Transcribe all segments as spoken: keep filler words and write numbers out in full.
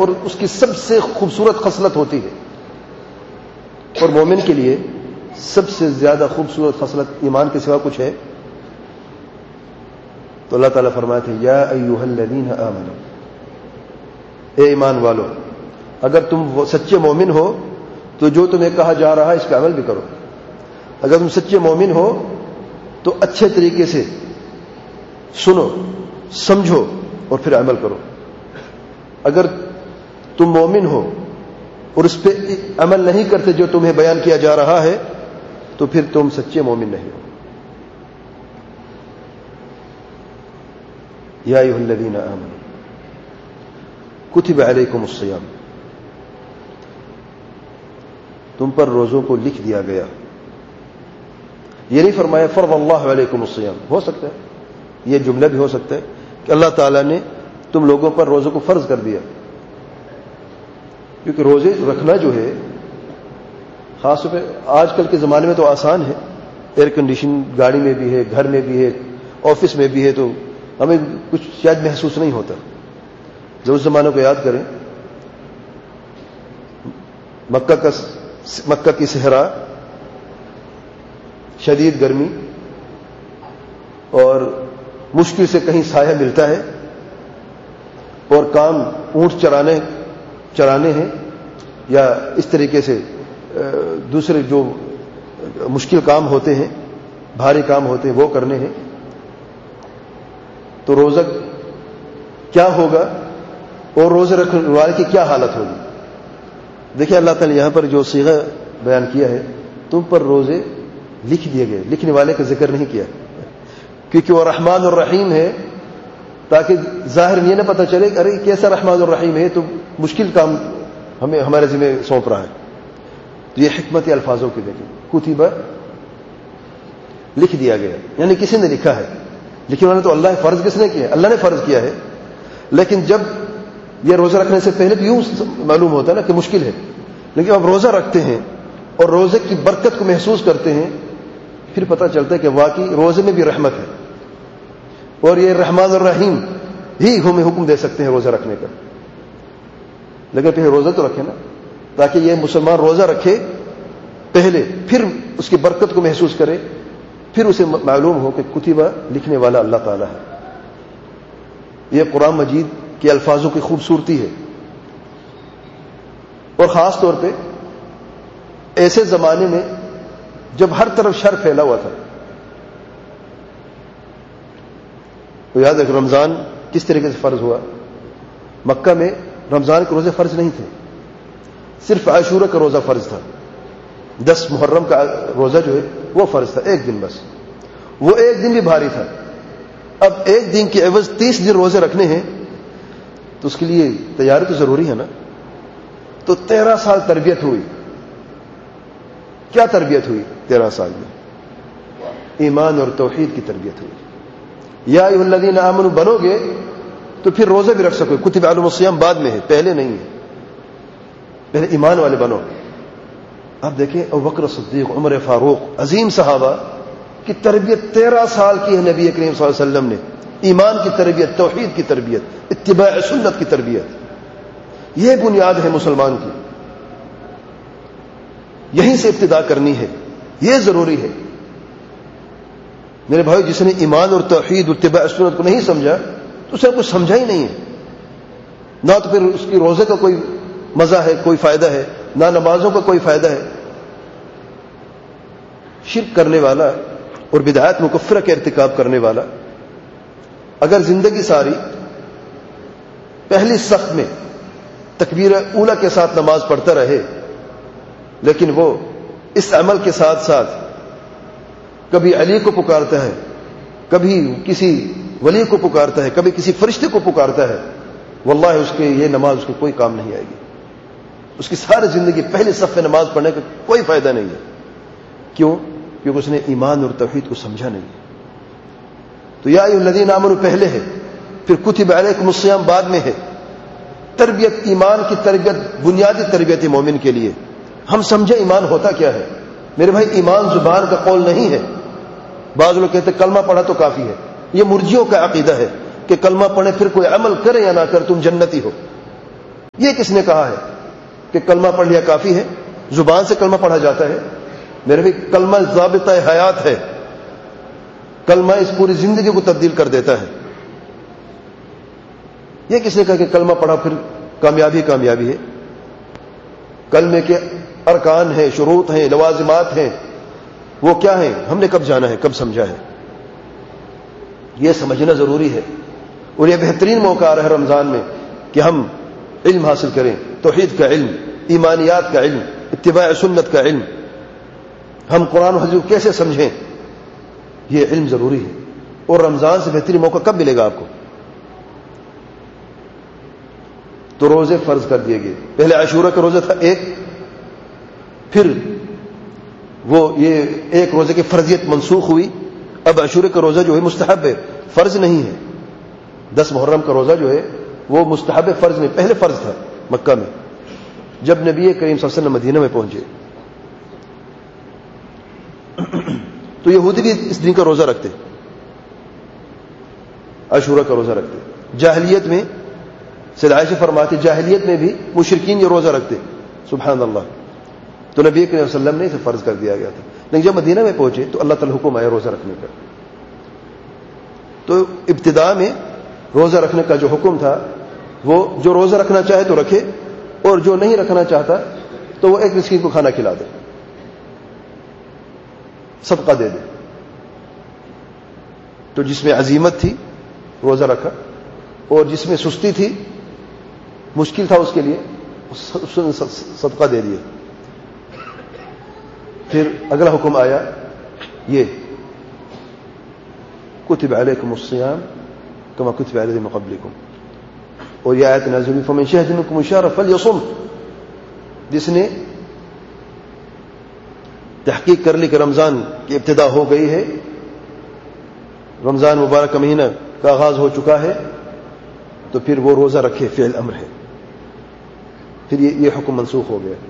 اور اس کی سب سے خوبصورت خصلت ہوتی ہے. اور مومن کے لیے سب سے زیادہ خوبصورت خصلت ایمان کے سوا کچھ ہے؟ تو اللہ تعالیٰ فرماتے ہیں یا ایھا الذین آمنوا، اے ایمان والو، اگر تم وہ سچے مومن ہو تو جو تمہیں کہا جا رہا ہے اس پہ عمل بھی کرو. اگر تم سچے مومن ہو تو اچھے طریقے سے سنو، سمجھو اور پھر عمل کرو. اگر تم مومن ہو اور اس پہ عمل نہیں کرتے جو تمہیں بیان کیا جا رہا ہے تو پھر تم سچے مومن نہیں ہو. یا ایھا الذین آمنوا کتب علیکم الصیام، تم پر روزوں کو لکھ دیا گیا. یہ نہیں فرمایا فرض اللہ علیکم الصیام. ہو سکتا ہے یہ جملہ بھی ہو سکتا ہے کہ اللہ تعالیٰ نے تم لوگوں پر روزوں کو فرض کر دیا، کیونکہ روزے رکھنا جو ہے خاص طور پہ آج کل کے زمانے میں تو آسان ہے، ایئر کنڈیشن گاڑی میں بھی ہے، گھر میں بھی ہے، آفس میں بھی ہے، تو ہمیں کچھ شاید محسوس نہیں ہوتا. جب اس زمانے کو یاد کریں، مکہ کا مکہ کی صحرا، شدید گرمی اور مشکل سے کہیں سایہ ملتا ہے، اور کام اونٹ چرانے چرانے ہیں یا اس طریقے سے دوسرے جو مشکل کام ہوتے ہیں، بھاری کام ہوتے ہیں وہ کرنے ہیں، تو روزہ کیا ہوگا اور روزے رکھنے والے کی کیا حالت ہوگی. دیکھیں اللہ تعالیٰ نے یہاں پر جو صیغہ بیان کیا ہے، تم پر روزے لکھ دیے گئے، لکھنے والے کا ذکر نہیں کیا کیونکہ وہ رحمان الرحیم ہے، تاکہ ظاہر یہ نہ پتہ چلے کہ ارے کیسا رحمان الرحیم ہے، تو مشکل کام ہمیں ہمارے ذمہ سونپ رہا ہے. تو یہ حکمت الفاظوں کی دیکھیں، کتب لکھ دیا گیا، یعنی کسی نے لکھا ہے. لیکن انہوں نے تو اللہ فرض کس نے کیا؟ اللہ نے فرض کیا ہے. لیکن جب یہ روزہ رکھنے سے پہلے تو یوں معلوم ہوتا ہے نا کہ مشکل ہے، لیکن اب روزہ رکھتے ہیں اور روزے کی برکت کو محسوس کرتے ہیں، پھر پتہ چلتا ہے کہ واقعی روزے میں بھی رحمت ہے، اور یہ رحمان الرحیم ہی ہمیں حکم دے سکتے ہیں روزہ رکھنے کا. لیکن پھر روزہ تو رکھے نا، تاکہ یہ مسلمان روزہ رکھے پہلے، پھر اس کی برکت کو محسوس کرے، پھر اسے معلوم ہو کہ کتبہ لکھنے والا اللہ تعالیٰ ہے. یہ قرآن مجید کے الفاظوں کی خوبصورتی ہے. اور خاص طور پہ ایسے زمانے میں جب ہر طرف شر پھیلا ہوا تھا. تو یاد ہے کہ رمضان کس طریقے سے فرض ہوا. مکہ میں رمضان کے روزے فرض نہیں تھے، صرف عاشورہ کا روزہ فرض تھا. دس محرم کا روزہ جو ہے وہ فرض تھا، ایک دن بس. وہ ایک دن بھی بھاری تھا. اب ایک دن کے عوض تیس دن روزے رکھنے ہیں تو اس کے لیے تیاری تو ضروری ہے نا. تو تیرہ سال تربیت ہوئی. کیا تربیت ہوئی تیرہ سال میں؟ ایمان اور توحید کی تربیت ہوئی. یا ایھا الذین آمنوا بنو گے تو پھر روزے بھی رکھ سکو. کتب علیکم الصیام بعد میں ہے، پہلے نہیں ہے. پہلے ایمان والے بنو. اب دیکھیں ابو بکر صدیق، عمر فاروق، عظیم صحابہ کی تربیت تیرہ سال کی ہے نبی کریم صلی اللہ علیہ وسلم نے. ایمان کی تربیت، توحید کی تربیت، اتباع سنت کی تربیت. یہ بنیاد ہے مسلمان کی. یہیں سے ابتدا کرنی ہے، یہ ضروری ہے. میرے بھائی، جس نے ایمان اور توحید اور اتباع سنت کو نہیں سمجھا تو اسے کچھ سمجھا ہی نہیں ہے. نہ تو پھر اس کی روزے کا کوئی مزہ ہے، کوئی فائدہ ہے، نہ نمازوں کا کوئی فائدہ ہے. شرک کرنے والا اور بدعات مکفرہ کا ارتکاب کرنے والا اگر زندگی ساری پہلی صف میں تکبیر اولیٰ کے ساتھ نماز پڑھتا رہے، لیکن وہ اس عمل کے ساتھ ساتھ کبھی علی کو پکارتا ہے، کبھی کسی ولی کو پکارتا ہے، کبھی کسی فرشتے کو پکارتا ہے، واللہ اس کے یہ نماز اس کو کوئی کام نہیں آئے گی. اس کی ساری زندگی پہلے صف میں نماز پڑھنے کا کوئی فائدہ نہیں ہے. کیوں؟ کیونکہ اس نے ایمان اور توحید کو سمجھا نہیں. تو یا ایھا الذین آمنوا پہلے ہے، پھر کتب علیکم الصیام بعد میں ہے. تربیت، ایمان کی تربیت بنیادی تربیت مومن کے لیے. ہم سمجھے ایمان ہوتا کیا ہے. میرے بھائی، ایمان زبان کا قول نہیں ہے. بعض لوگ کہتے ہیں کلمہ پڑھا تو کافی ہے. یہ مرجئیوں کا عقیدہ ہے کہ کلمہ پڑھے پھر کوئی عمل کرے یا نہ کرے تم جنتی ہو. یہ کس نے کہا ہے کہ کلمہ پڑھ لیا کافی ہے؟ زبان سے کلمہ پڑھا جاتا ہے میرے بھی، کلمہ ضابطہ حیات ہے، کلمہ اس پوری زندگی کو تبدیل کر دیتا ہے۔ یہ کس نے کہا کہ کلمہ پڑھا پھر کامیابی کامیابی ہے؟ کلمے کے ارکان ہیں، شروط ہیں، لوازمات ہیں، وہ کیا ہیں؟ ہم نے کب جانا ہے، کب سمجھا ہے؟ یہ سمجھنا ضروری ہے، اور یہ بہترین موقع آ رہا ہے رمضان میں کہ ہم علم حاصل کریں، توحید کا علم، ایمانیات کا علم، اتباع سنت کا علم، ہم قرآن و حدیث کیسے سمجھیں، یہ علم ضروری ہے۔ اور رمضان سے بہترین موقع کب ملے گا آپ کو؟ تو روزے فرض کر دیے گئے۔ پہلے عاشورہ کا روزہ تھا ایک، پھر وہ یہ ایک روزے کی فرضیت منسوخ ہوئی، اب عاشورہ کا روزہ جو ہے مستحب ہے، فرض نہیں ہے۔ دس محرم کا روزہ جو ہے وہ مستحب ہے، فرض نہیں۔ پہلے فرض تھا مکہ میں، جب نبی کریم صلی اللہ علیہ وسلم مدینہ میں پہنچے تو یہودی بھی اس دن کا روزہ رکھتے، عاشورہ کا روزہ رکھتے۔ جاہلیت میں سیدہ عائشہ فرماتی جاہلیت میں بھی مشرکین یہ روزہ رکھتے، سبحان اللہ۔ تو نبی کریم صلی اللہ علیہ وسلم نے اسے فرض کر دیا گیا تھا، لیکن جب مدینہ میں پہنچے تو اللہ تعالی حکم آیا روزہ رکھنے کا۔ تو ابتدا میں روزہ رکھنے کا جو حکم تھا وہ جو روزہ رکھنا چاہے تو رکھے، اور جو نہیں رکھنا چاہتا تو وہ ایک مسکین کو کھانا کھلا دے، صدقہ دے دے۔ تو جس میں عزیمت تھی روزہ رکھا، اور جس میں سستی تھی، مشکل تھا اس کے لیے، اس نے صدقہ دے دیا۔ پھر اگلا حکم آیا یہ کتب علیکم الصیام کما کتب علی الذین من قبلکم، اور یہ آیت نازل ہوئی فمن شہد منکم الشہر فلیصم۔ جس نے تحقیق کر لی کہ رمضان کی ابتدا ہو گئی ہے، رمضان مبارک کا مہینہ کا آغاز ہو چکا ہے، تو پھر وہ روزہ رکھے، فعل امر ہے، پھر یہ, یہ حکم منسوخ ہو گیا۔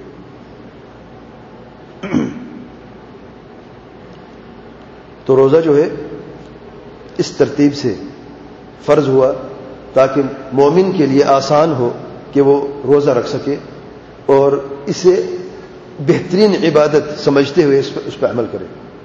تو روزہ جو ہے اس ترتیب سے فرض ہوا تاکہ مومن کے لیے آسان ہو کہ وہ روزہ رکھ سکے، اور اسے بہترین عبادت سمجھتے ہوئے اس پر, اس پر عمل کرے۔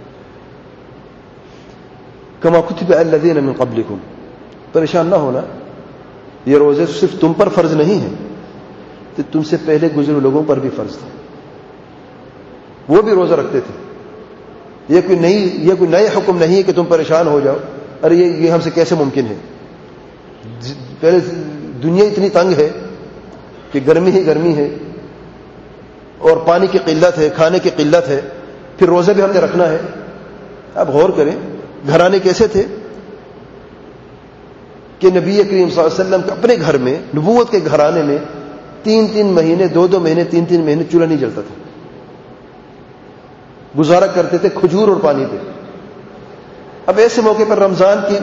کما کتب علی الذین من قبلکم، پریشان نہ ہونا، یہ روزے صرف تم پر فرض نہیں ہے، تو تم سے پہلے گزرے لوگوں پر بھی فرض تھا، وہ بھی روزہ رکھتے تھے۔ یہ کوئی نئی یہ کوئی نئے حکم نہیں ہے کہ تم پریشان ہو جاؤ، ارے یہ یہ ہم سے کیسے ممکن ہے؟ پہلے دنیا اتنی تنگ ہے کہ گرمی ہی گرمی ہے، اور پانی کی قلت ہے، کھانے کی قلت ہے، پھر روزہ بھی ہم نے رکھنا ہے۔ اب غور کریں گھرانے کیسے تھے کہ نبی کریم صلی اللہ علیہ وسلم کے اپنے گھر میں، نبوت کے گھرانے میں تین تین مہینے دو دو مہینے تین تین مہینے چولہا نہیں جلتا تھا، گزارا کرتے تھے کھجور اور پانی پہ۔ اب ایسے موقع پر رمضان کی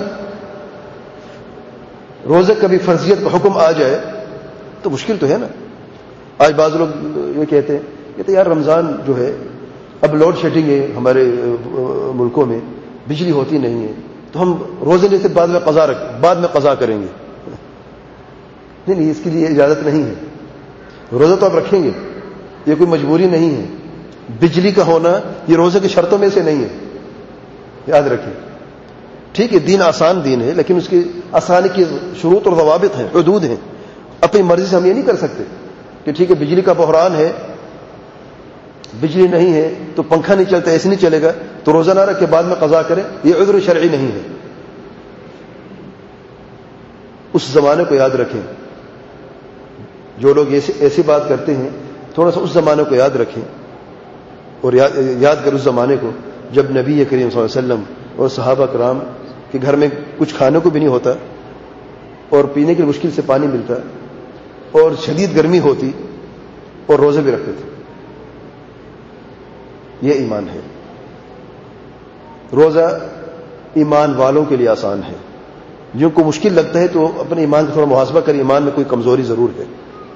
روزے کبھی فرضیت کا حکم آ جائے تو مشکل تو ہے نا۔ آج بعض لوگ یہ کہتے ہیں کہتے یار رمضان جو ہے اب لوڈ شیڈنگ ہے ہمارے ملکوں میں، بجلی ہوتی نہیں ہے، تو ہم روزے لیتے بعد میں قضا رکھ بعد میں قضا کریں گے۔ نہیں نہیں، اس کے لیے اجازت نہیں ہے، روزہ تو آپ رکھیں گے، یہ کوئی مجبوری نہیں ہے۔ بجلی کا ہونا یہ روزے کی شرطوں میں سے نہیں ہے، یاد رکھیں۔ ٹھیک ہے دین آسان دین ہے، لیکن اس کی آسانی کی شروط اور ضوابط ہیں، حدود ہیں۔ اپنی مرضی سے ہم یہ نہیں کر سکتے کہ ٹھیک ہے بجلی کا بحران ہے، بجلی نہیں ہے تو پنکھا نہیں چلتا، ایسے نہیں چلے گا تو روزہ نہ رکھ کے بعد میں قضا کریں، یہ عذر شرعی نہیں ہے۔ اس زمانے کو یاد رکھیں، جو لوگ ایسی ایسی بات کرتے ہیں تھوڑا سا اس زمانے کو یاد رکھیں، اور یاد, یاد کر اس زمانے کو جب نبی کریم صلی اللہ علیہ وسلم اور صحابہ کرام کے گھر میں کچھ کھانے کو بھی نہیں ہوتا، اور پینے کی مشکل سے پانی ملتا، اور شدید گرمی ہوتی، اور روزے بھی رکھتے تھے۔ یہ ایمان ہے۔ روزہ ایمان والوں کے لیے آسان ہے، جن کو مشکل لگتا ہے تو اپنے ایمان کا تھوڑا محاسبہ کر، ایمان میں کوئی کمزوری ضرور ہے۔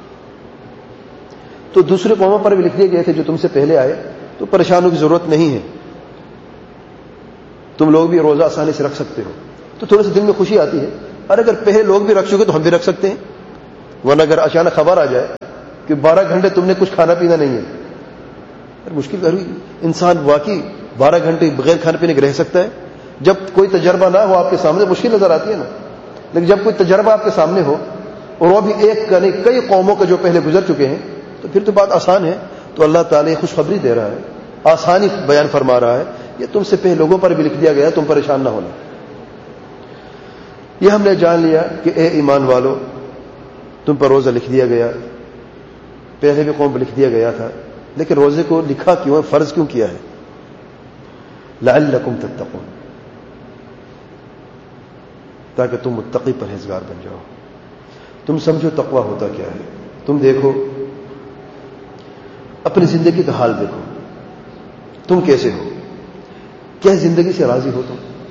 تو دوسرے قوموں پر بھی لکھ دیے گئے تھے جو تم سے پہلے آئے، تو پریشانوں کی ضرورت نہیں ہے، تم لوگ بھی روزہ آسانی سے رکھ سکتے ہو۔ تو تھوڑے سے دل میں خوشی آتی ہے، اور اگر پہلے لوگ بھی رکھ چکے تو ہم بھی رکھ سکتے ہیں، ورنہ اگر اچانک خبر آ جائے کہ بارہ گھنٹے تم نے کچھ کھانا پینا نہیں ہے. مشکل کر انسان واقعی بارہ گھنٹے بغیر کھانے پینے کے رہ سکتا ہے؟ جب کوئی تجربہ نہ ہو آپ کے سامنے مشکل نظر آتی ہے نا، لیکن جب کوئی تجربہ آپ کے سامنے ہو اور وہ بھی ایک کا نہیں کئی قوموں کے جو پہلے گزر چکے ہیں تو پھر تو بات آسان ہے. تو اللہ تعالیٰ خوشخبری دے رہا ہے، آسانی بیان فرما رہا ہے، یہ تم سے پہلے لوگوں پر بھی لکھ دیا گیا، تم پریشان نہ ہونا. یہ ہم نے جان لیا کہ اے ایمان والو تم پر روزہ لکھ دیا گیا، پہلے بھی قوم پر لکھ دیا گیا تھا، لیکن روزے کو لکھا کیوں ہے، فرض کیوں کیا ہے؟ لعلکم تتقون، تاکہ تم متقی پرہیزگار بن جاؤ. تم سمجھو تقوی ہوتا کیا ہے. تم دیکھو اپنی زندگی کا حال دیکھو، تم کیسے ہو، کیا زندگی سے راضی ہو تم؟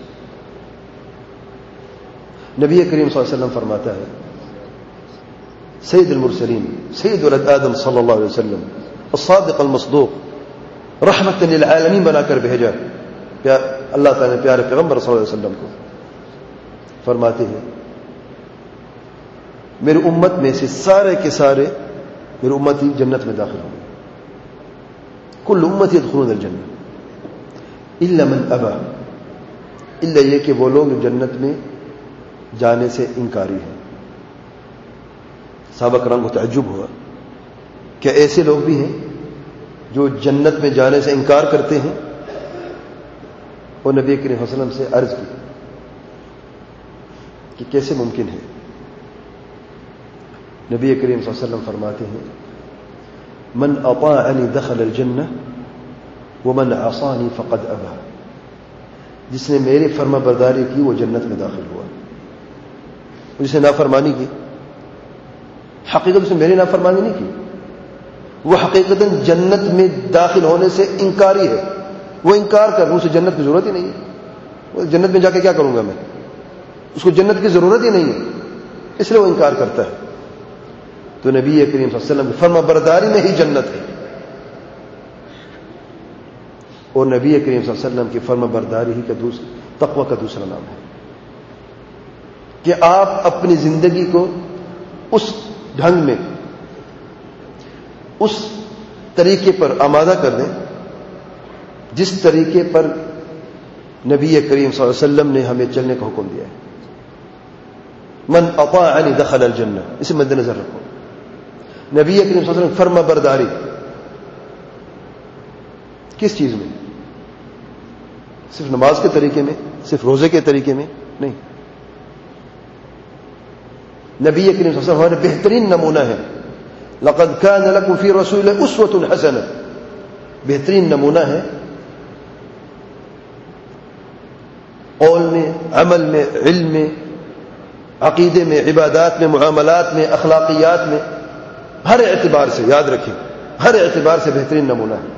نبی کریم صلی اللہ علیہ وسلم فرماتا ہے، سید المرسلین سید ولد آدم صلی اللہ علیہ وسلم الصادق المصدوق رحمت للعالمین بنا کر بھیجا. اللہ تعالیٰ نے پیارے پیغمبر صلی اللہ علیہ وسلم کو فرماتے ہیں میری امت میں سے سارے کے سارے میری امتی جنت میں داخل ہوں گے. کل امتی يدخلون الجنہ الا من ابا، الا یہ کہ وہ لوگ جنت میں جانے سے انکاری ہیں. صحابہ کرام کو تعجب ہوا کہ ایسے لوگ بھی ہیں جو جنت میں جانے سے انکار کرتے ہیں. اور نبی کریم صلی اللہ علیہ وسلم سے عرض کی کہ کیسے ممکن ہے؟ نبی کریم صلی اللہ علیہ وسلم فرماتے ہیں من اطاعنی دخل الجنہ ومن عصانی فقد ابا، جس نے میری فرما برداری کی وہ جنت میں داخل ہوا، جس نے نافرمانی کی حقیقت اس نے میری نافرمانی نہیں کی، وہ حقیقت جنت میں داخل ہونے سے انکاری ہے. وہ انکار کر اسے جنت کی ضرورت ہی نہیں ہے. وہ جنت میں جا کے کیا کروں گا میں، اس کو جنت کی ضرورت ہی نہیں ہے، اس لیے وہ انکار کرتا ہے. تو نبی کریم صلی اللہ علیہ وسلم کی فرما برداری میں ہی جنت ہے. اور نبی کریم صلی اللہ علیہ وسلم کی فرما برداری ہی کا دوسرا تقوی کا دوسرا نام ہے کہ آپ اپنی زندگی کو اس ڈھنگ میں اس طریقے پر آمادہ کر دیں جس طریقے پر نبی کریم صلی اللہ علیہ وسلم نے ہمیں چلنے کا حکم دیا ہے. من اطاعنی دخل الجنہ، اسے مد نظر رکھو. نبی کریم صلی اللہ علیہ وسلم فرما برداری کس چیز میں؟ صرف نماز کے طریقے میں، صرف روزے کے طریقے میں نہیں. نبی کریم صلی اللہ علیہ وسلم ہمارا بہترین نمونہ ہے. لقد كان لكم في رسول الله اسوة حسنة، بہترین نمونہ ہے قول میں، عمل میں، علم میں، عقیدے میں، عبادات میں، معاملات میں، اخلاقیات میں، ہر اعتبار سے. یاد رکھیں ہر اعتبار سے بہترین نمونہ ہے.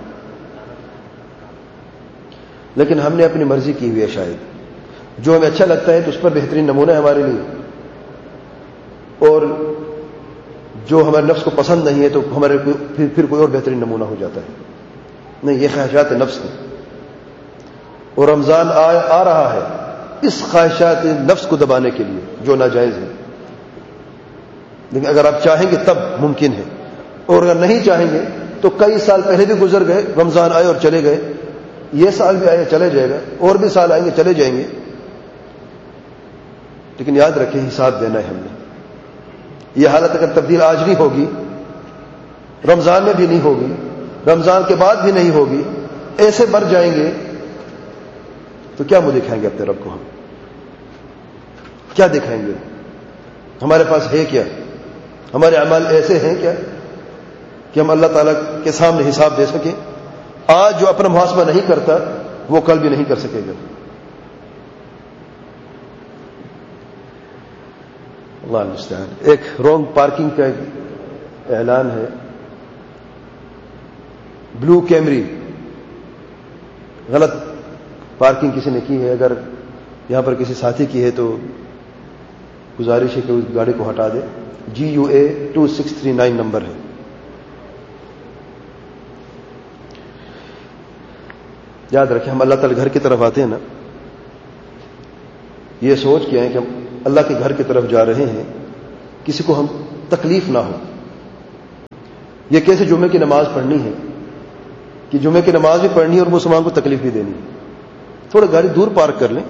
لیکن ہم نے اپنی مرضی کی ہوئی ہے، شاید جو ہمیں اچھا لگتا ہے تو اس پر بہترین نمونہ ہے ہمارے لیے، اور جو ہمارے نفس کو پسند نہیں ہے تو ہمارے پھر, پھر کوئی اور بہترین نمونہ ہو جاتا ہے. نہیں، یہ خواہشات نفس ہیں، اور رمضان آ, آ رہا ہے اس خواہشات نفس کو دبانے کے لیے جو ناجائز ہے. لیکن اگر آپ چاہیں گے تب ممکن ہے، اور اگر نہیں چاہیں گے تو کئی سال پہلے بھی گزر گئے، رمضان آئے اور چلے گئے، یہ سال بھی آئے چلے جائے گا، اور بھی سال آئیں گے چلے جائیں گے. لیکن یاد رکھیں حساب دینا ہے ہم نے. یہ حالت اگر تبدیل آج نہیں ہوگی، رمضان میں بھی نہیں ہوگی، رمضان کے بعد بھی نہیں ہوگی، ایسے مر جائیں گے تو کیا منہ دکھائیں گے اپنے رب کو؟ ہم کیا دکھائیں گے؟ ہمارے پاس ہے کیا؟ ہمارے اعمال ایسے ہیں کیا کہ ہم اللہ تعالیٰ کے سامنے حساب دے سکیں؟ آج جو اپنا محاسبہ نہیں کرتا وہ کل بھی نہیں کر سکے گا. اللہ المستعان. ایک رونگ پارکنگ کا اعلان ہے. بلو کیمری، غلط پارکنگ کسی نے کی ہے، اگر یہاں پر کسی ساتھی کی ہے تو گزارش ہے کہ اس گاڑی کو ہٹا دے. جی you a to six three nine number ہے. یاد رکھیں ہم اللہ تعالی گھر کی طرف آتے ہیں نا، یہ سوچ کے آئیں کہ ہم اللہ کے گھر کی طرف جا رہے ہیں، کسی کو ہم تکلیف نہ ہو. یہ کیسے جمعے کی نماز پڑھنی ہے کہ جمعے کی نماز بھی پڑھنی ہے اور مسلمان کو تکلیف بھی دینی ہے. تھوڑا گاڑی دور پارک کر لیں.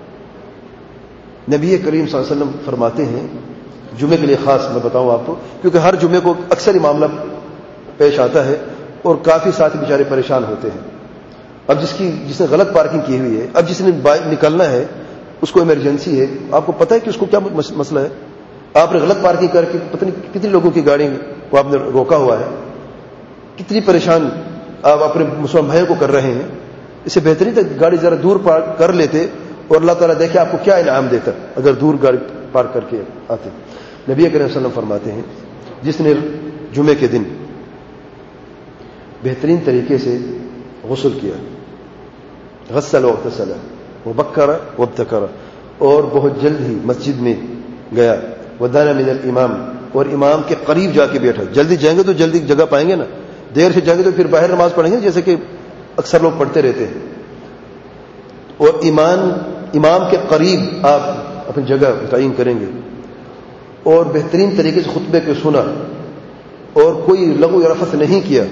نبی کریم صلی اللہ علیہ وسلم فرماتے ہیں جمعے کے لیے خاص میں بتاؤں آپ کو, کیونکہ ہر جمعے کو اکثر یہ معاملہ پیش آتا ہے اور کافی ساتھی بیچارے پریشان ہوتے ہیں. اب جس کی جس نے غلط پارکنگ کی ہوئی ہے, اب جس نے نکلنا ہے, اس کو ایمرجنسی ہے, آپ کو پتہ ہے کہ اس کو کیا مسئلہ ہے. آپ نے غلط پارکنگ کر کے پتہ نہیں کتنی لوگوں کی گاڑی کو آپ نے روکا ہوا ہے, کتنی پریشان آپ اپنے مسلمان بھائیوں کو کر رہے ہیں. اس سے بہترین تھا گاڑی ذرا دور پارک کر لیتے اور اللہ تعالیٰ دیکھے آپ کو کیا انعام دیتا اگر دور گاڑی پارک کر کے آتے. نبی کریم صلی اللہ علیہ وسلم فرماتے ہیں جس نے جمعے کے دن بہترین طریقے سے غسل کیا, غسل واغتسل وبکر وابتکر, اور بہت جلد ہی مسجد میں گیا, ودانا من الامام, اور امام کے قریب جا کے بیٹھا. جلدی جائیں گے تو جلدی جگہ پائیں گے نا, دیر سے جائیں گے تو پھر باہر نماز پڑھیں گے جیسے کہ اکثر لوگ پڑھتے رہتے ہیں. اور ایمان امام کے قریب آپ اپنی جگہ تعین کریں گے اور بہترین طریقے سے خطبے کو سنا اور کوئی لغو یا رفث نہیں کیا,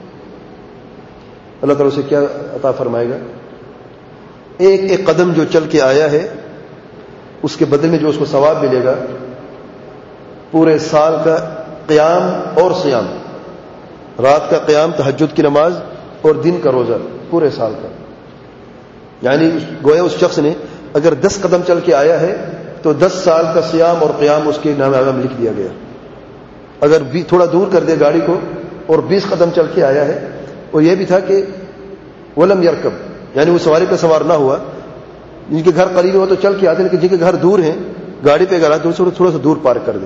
اللہ تعالیٰ اسے کیا عطا فرمائے گا؟ ایک ایک قدم جو چل کے آیا ہے اس کے بدلے میں جو اس کو ثواب ملے گا پورے سال کا قیام اور سیام, رات کا قیام تہجد کی نماز اور دن کا روزہ پورے سال کا. یعنی گویا اس شخص نے اگر دس قدم چل کے آیا ہے تو دس سال کا سیام اور قیام اس کے نام میں لکھ دیا گیا. اگر بھی تھوڑا دور کر دے گاڑی کو اور بیس قدم چل کے آیا ہے, اور یہ بھی تھا کہ ولم یرکب, یعنی وہ سواری پہ سوار نہ ہوا, جن کے گھر قریب ہو تو چل کے آتے, لیکن جن کے گھر دور ہیں گاڑی پہ اگر آتے تو تھوڑا سا دور پارک کر دے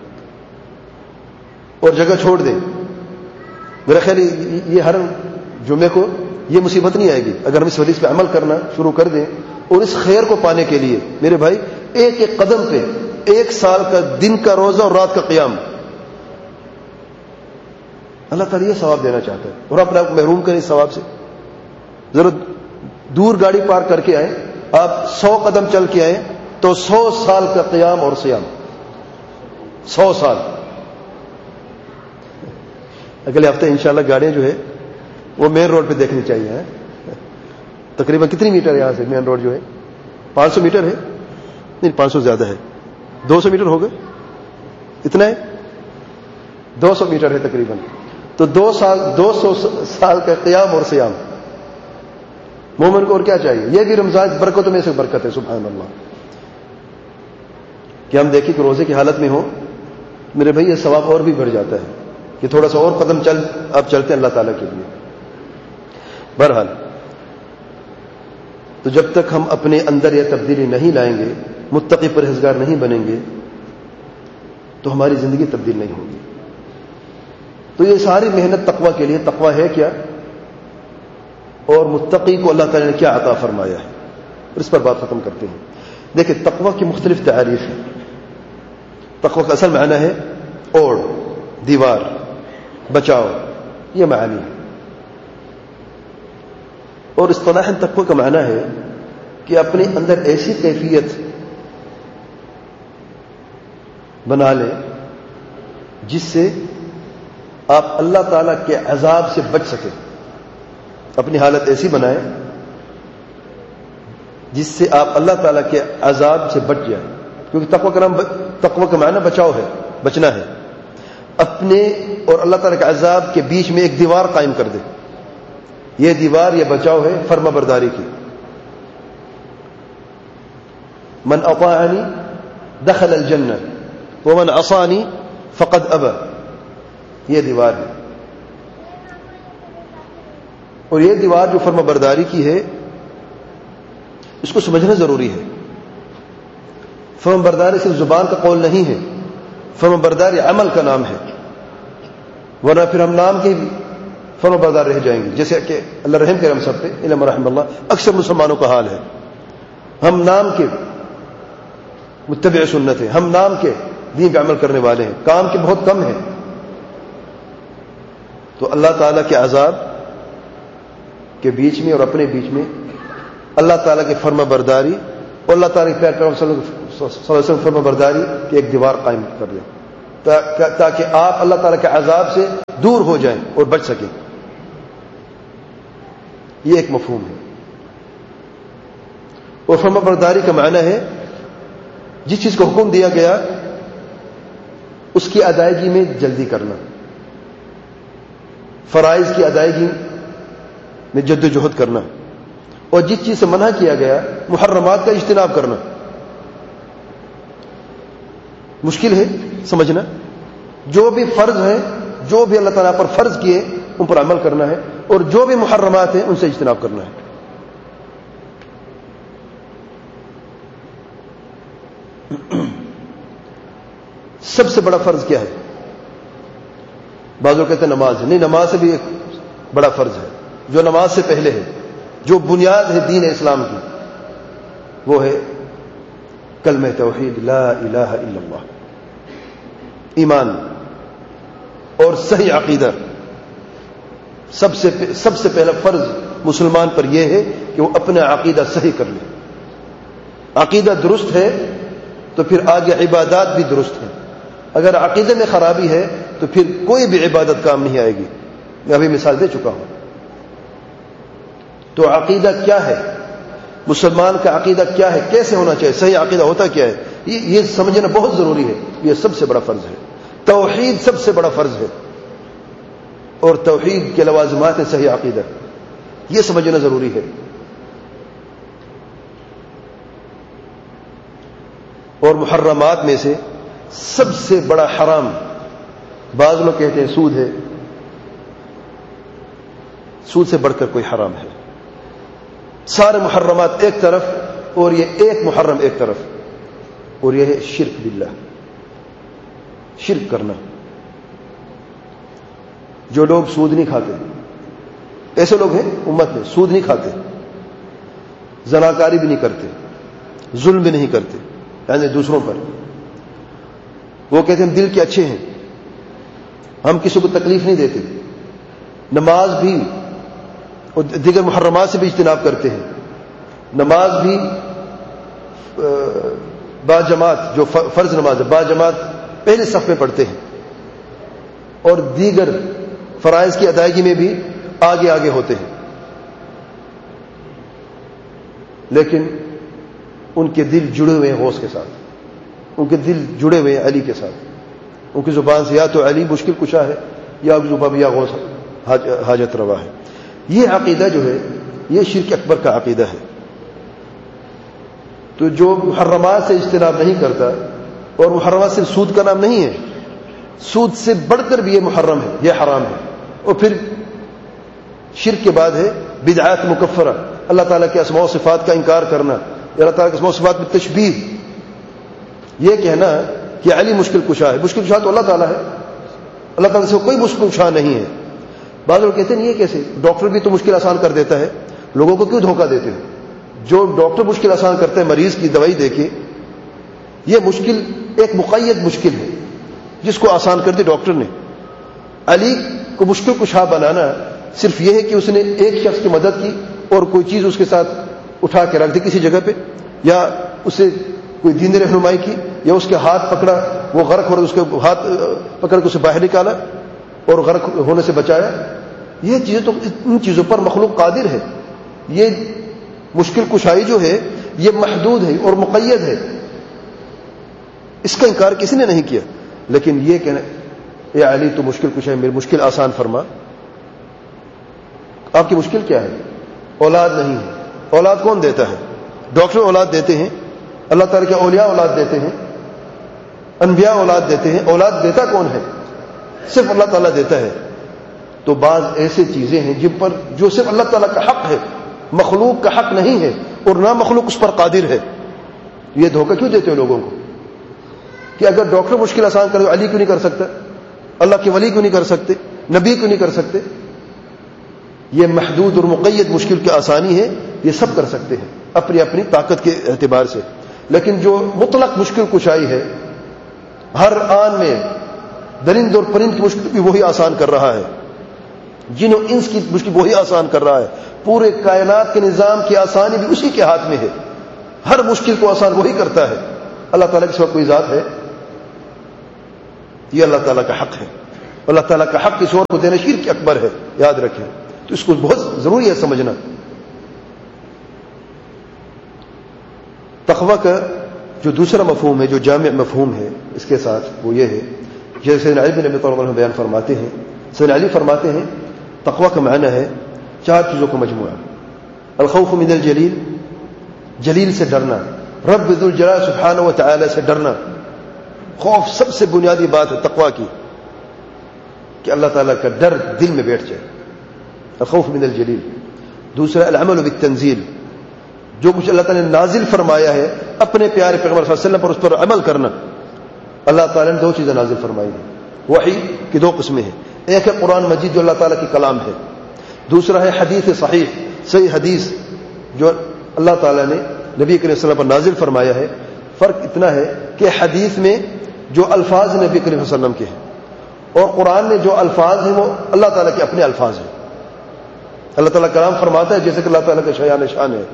اور جگہ چھوڑ دے. میرا خیال یہ ہر جمعے کو یہ مصیبت نہیں آئے گی اگر ہم اس حدیث پہ عمل کرنا شروع کر دیں. اور اس خیر کو پانے کے لیے میرے بھائی ایک ایک قدم پہ ایک سال کا دن کا روزہ اور رات کا قیام, اللہ تعالیٰ یہ ثواب دینا چاہتا ہے اور اپنے آپ کو محروم کریں اس ثواب سے. ضرور دور گاڑی پارک کر کے آئیں, آپ سو قدم چل کے آئیں تو سو سال کا قیام اور سیام, سو سال. اگلے ہفتے انشاءاللہ گاڑیاں جو ہے وہ مین روڈ پہ دیکھنی چاہیے. تقریباً کتنی میٹر ہے یہاں سے مین روڈ جو ہے؟ پانچ سو میٹر ہے, نہیں پانچ سو زیادہ ہے, دو سو میٹر ہوگا, اتنا ہے, دو سو میٹر ہے تقریباً. تو دو سال دو سو سال کا قیام اور سیام مومن کو اور کیا چاہیے؟ یہ بھی رمضان برکتوں میں سے برکت ہے. سبحان اللہ. کہ ہم دیکھیں کہ روزے کی حالت میں ہو میرے بھائی یہ ثواب اور بھی بڑھ جاتا ہے کہ تھوڑا سا اور قدم چل آپ چلتے ہیں اللہ تعالیٰ کے لیے. بہرحال تو جب تک ہم اپنے اندر یہ تبدیلی نہیں لائیں گے, متقی پرہیزگار نہیں بنیں گے, تو ہماری زندگی تبدیل نہیں ہوگی. تو یہ ساری محنت تقوی کے لیے. تقوی ہے کیا اور متقی کو اللہ تعالیٰ نے کیا عطا فرمایا ہے, اور اس پر بات ختم کرتے ہیں. دیکھیں تقوی کی مختلف تعریف ہیں. تقوی کا اصل معنی ہے اوڑ, دیوار, بچاؤ, یہ معنی ہے. اور اصطلاحاً تقوی کا معنی ہے کہ اپنے اندر ایسی کیفیت بنا لیں جس سے آپ اللہ تعالیٰ کے عذاب سے بچ سکیں. اپنی حالت ایسی بنائیں جس سے آپ اللہ تعالیٰ کے عذاب سے بچ جائیں, کیونکہ تقوی کا نام تقوی کا معنی بچاؤ ہے, بچنا ہے. اپنے اور اللہ تعالیٰ کے عذاب کے بیچ میں ایک دیوار قائم کر دے. یہ دیوار یہ بچاؤ ہے فرما برداری کی. من اطاعنی دخل الجنہ ومن عصانی فقد ابى, یہ دیوار ہے. اور یہ دیوار جو فرما برداری کی ہے اس کو سمجھنا ضروری ہے. فرما برداری صرف زبان کا قول نہیں ہے, فرما برداری عمل کا نام ہے, ورنہ پھر ہم نام کے فرما بردار رہ جائیں گے. جیسے کہ اللہ رحم کرے ہم سب پہ, علم رحم اللہ, اکثر مسلمانوں کا حال ہے. ہم نام کے متبع سنت ہیں, ہم نام کے دین پہ عمل کرنے والے ہیں, کام کے بہت کم ہیں. تو اللہ تعالیٰ کے عذاب کے بیچ میں اور اپنے بیچ میں اللہ تعالیٰ کی فرما برداری اور اللہ تعالیٰ کے پیغمبر صلی اللہ علیہ وسلم فرما برداری کی ایک دیوار قائم کر دیں تاکہ آپ اللہ تعالیٰ کے عذاب سے دور ہو جائیں اور بچ سکیں. یہ ایک مفہوم ہے. اور فرما برداری کا معنی ہے جس چیز کو حکم دیا گیا اس کی ادائیگی میں جلدی کرنا، فرائض کی ادائیگی میں جد و جہد کرنا، اور جس چیز سے منع کیا گیا محرمات کا اجتناب کرنا. مشکل ہے سمجھنا. جو بھی فرض ہیں، جو بھی اللہ تعالیٰ پر فرض کیے ان پر عمل کرنا ہے، اور جو بھی محرمات ہیں ان سے اجتناب کرنا ہے. سب سے بڑا فرض کیا ہے؟ بعض لوگ کہتے ہیں نماز ہے. نہیں، نماز سے بھی ایک بڑا فرض ہے جو نماز سے پہلے ہے، جو بنیاد ہے دین اسلام کی، وہ ہے کلمہ توحید لا الہ الا اللہ، ایمان اور صحیح عقیدہ. سب سے سب سے پہلا فرض مسلمان پر یہ ہے کہ وہ اپنا عقیدہ صحیح کر لے. عقیدہ درست ہے تو پھر آگے عبادات بھی درست ہیں. اگر عقیدے میں خرابی ہے تو پھر کوئی بھی عبادت کام نہیں آئے گی. میں ابھی مثال دے چکا ہوں. تو عقیدہ کیا ہے؟ مسلمان کا عقیدہ کیا ہے؟ کیسے ہونا چاہیے؟ صحیح عقیدہ ہوتا کیا ہے؟ یہ سمجھنا بہت ضروری ہے. یہ سب سے بڑا فرض ہے. توحید سب سے بڑا فرض ہے، اور توحید کے لوازمات ہے صحیح عقیدہ. یہ سمجھنا ضروری ہے. اور محرمات میں سے سب سے بڑا حرام، بعض لوگ کہتے ہیں سود ہے. سود سے بڑھ کر کوئی حرام ہے. سارے محرمات ایک طرف اور یہ ایک محرم ایک طرف، اور یہ ہے شرک باللہ، شرک کرنا. جو لوگ سود نہیں کھاتے، ایسے لوگ ہیں امت میں، سود نہیں کھاتے، زناکاری بھی نہیں کرتے، ظلم بھی نہیں کرتے یعنی دوسروں پر. وہ کہتے ہیں ہم دل کے اچھے ہیں، ہم کسی کو تکلیف نہیں دیتے، نماز بھی اور دیگر محرمات سے بھی اجتناب کرتے ہیں، نماز بھی با جماعت، جو فرض نماز ہے با جماعت پہلے صف میں پڑھتے ہیں، اور دیگر فرائض کی ادائیگی میں بھی آگے آگے ہوتے ہیں. لیکن ان کے دل جڑے ہوئے ہیں غوث کے ساتھ، ان کے دل جڑے ہوئے ہیں علی کے ساتھ. ان کی زبان سے یا تو علی مشکل کشا ہے، یا زبان یا غوث حاجت روا ہے. یہ عقیدہ جو ہے یہ شرک اکبر کا عقیدہ ہے. تو جو محرمات سے اجتناب نہیں کرتا، اور محرمات صرف سود کا نام نہیں ہے، سود سے بڑھ کر بھی یہ محرم ہے، یہ حرام ہے. اور پھر شرک کے بعد ہے بدعات مکفرہ، اللہ تعالیٰ کے اسماء و صفات کا انکار کرنا، اللہ تعالیٰ کے اسماء و صفات میں تشبیہ. یہ کہنا کہ علی مشکل کشا ہے، مشکل کشا تو اللہ تعالیٰ ہے، اللہ تعالیٰ سے کوئی مشکل کشا نہیں ہے. بعض لوگ کہتے ہیں یہ کیسے؟ ڈاکٹر بھی تو مشکل آسان کر دیتا ہے، لوگوں کو کیوں دھوکہ دیتے ہو؟ جو ڈاکٹر مشکل آسان کرتا ہے مریض کی دوائی دے کے، یہ مشکل ایک مقید مشکل ہے جس کو آسان کر دی ڈاکٹر نے. علی کو مشکل کشا بنانا صرف یہ ہے کہ اس نے ایک شخص کی مدد کی اور کوئی چیز اس کے ساتھ اٹھا کے رکھ دی کسی جگہ پہ، یا اسے کوئی دینی رہنمائی کی، یا اس کے ہاتھ پکڑا، وہ غرق ہو رہا اس کے ہاتھ پکڑ کے اسے باہر نکالا اور غرق ہونے سے بچایا. یہ چیزیں تو ان چیزوں پر مخلوق قادر ہے. یہ مشکل کشائی جو ہے یہ محدود ہے اور مقید ہے، اس کا انکار کسی نے نہیں کیا. لیکن یہ کہنا اے علی تو مشکل کشائی، میری مشکل آسان فرما. آپ کی مشکل کیا ہے؟ اولاد نہیں ہے. اولاد کون دیتا ہے؟ ڈاکٹر اولاد دیتے ہیں، اللہ تعالیٰ کے اولیاء اولاد دیتے ہیں، انبیاء اولاد دیتے ہیں. اولاد دیتا کون ہے؟ صرف اللہ تعالیٰ دیتا ہے. تو بعض ایسے چیزیں ہیں جن پر جو صرف اللہ تعالیٰ کا حق ہے، مخلوق کا حق نہیں ہے، اور نہ مخلوق اس پر قادر ہے. یہ دھوکہ کیوں دیتے ہیں لوگوں کو کہ اگر ڈاکٹر مشکل آسان کرے تو علی کیوں نہیں کر سکتا، اللہ کے ولی کیوں نہیں کر سکتے، نبی کیوں نہیں کر سکتے؟ یہ محدود اور مقید مشکل کی آسانی ہے، یہ سب کر سکتے ہیں اپنی اپنی طاقت کے اعتبار سے. لیکن جو مطلق مشکل کشائی ہے، ہر آن میں درند اور پرند کی مشکل بھی وہی آسان کر رہا ہے، جن و انس کی مشکل وہی آسان کر رہا ہے، پورے کائنات کے نظام کی آسانی بھی اسی کے ہاتھ میں ہے. ہر مشکل کو آسان وہی کرتا ہے. اللہ تعالیٰ کے سوا کوئی ذات ہے؟ یہ اللہ تعالیٰ کا حق ہے. اللہ تعالیٰ کا حق کسی اور کو دینا شرک اکبر ہے, یاد رکھیں. تو اس کو بہت ضروری ہے سمجھنا. تقوی کا جو دوسرا مفہوم ہے, جو جامع مفہوم ہے اس کے ساتھ, وہ یہ ہے جیسے سیدنا علی بن ابی طالب عنہ بیان فرماتے ہیں. سیدنا علی فرماتے ہیں تقوی کا معنی ہے چار چیزوں کا مجموعہ. الخوف من الجلیل, جلیل سے ڈرنا, رب ذو الجلال سبحانہ و تعالی سے ڈرنا. خوف سب سے بنیادی بات ہے تقوی کی, کہ اللہ تعالیٰ کا ڈر دل میں بیٹھ جائے. الخوف من الجلیل. دوسرا العمل بالتنزیل, جو کچھ اللہ تعالیٰ نے نازل فرمایا ہے اپنے پیارے پیغمبر صلی اللہ علیہ وسلم پر, اس پر عمل کرنا. اللہ تعالیٰ نے دو چیزیں نازل فرمائی ہیں. وحی کی دو قسمیں ہیں, ایک ہے قرآن مجید جو اللہ تعالیٰ کی کلام ہے, دوسرا ہے حدیث صحیح, صحیح حدیث جو اللہ تعالیٰ نے نبی کریم صلی اللہ علیہ وسلم پر نازل فرمایا ہے. فرق اتنا ہے کہ حدیث میں جو الفاظ نبی کریم صلی اللہ علیہ وسلم کے ہیں, اور قرآن میں جو الفاظ ہیں وہ اللہ تعالیٰ کے اپنے الفاظ ہیں. اللہ تعالیٰ کلام فرماتا ہے جیسے کہ اللہ تعالیٰ کا شایان شان ہے.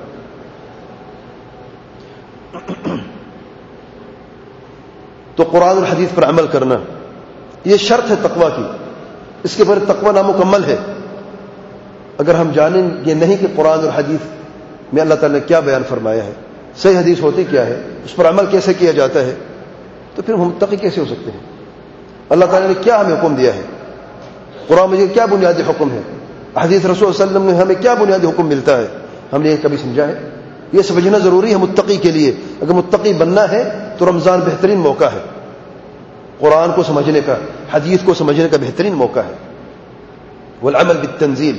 تو قرآن اور حدیث پر عمل کرنا یہ شرط ہے تقوی کی. اس کے بغیر تقوی نامکمل ہے. اگر ہم جانیں یہ نہیں کہ قرآن اور حدیث میں اللہ تعالیٰ نے کیا بیان فرمایا ہے, صحیح حدیث ہوتی کیا ہے, اس پر عمل کیسے کیا جاتا ہے, تو پھر ہم متقی کیسے ہو سکتے ہیں؟ اللہ تعالیٰ نے کیا ہمیں حکم دیا ہے, قرآن مجید کیا بنیادی حکم ہے, حدیث رسول صلی اللہ علیہ وسلم نے ہمیں کیا بنیادی حکم ملتا ہے, ہم نے یہ کبھی سمجھا ہے؟ یہ سمجھنا ضروری ہے متقی کے لیے. اگر متقی بننا ہے تو رمضان بہترین موقع ہے قرآن کو سمجھنے کا, حدیث کو سمجھنے کا بہترین موقع ہے. والعمل بالتنزیل.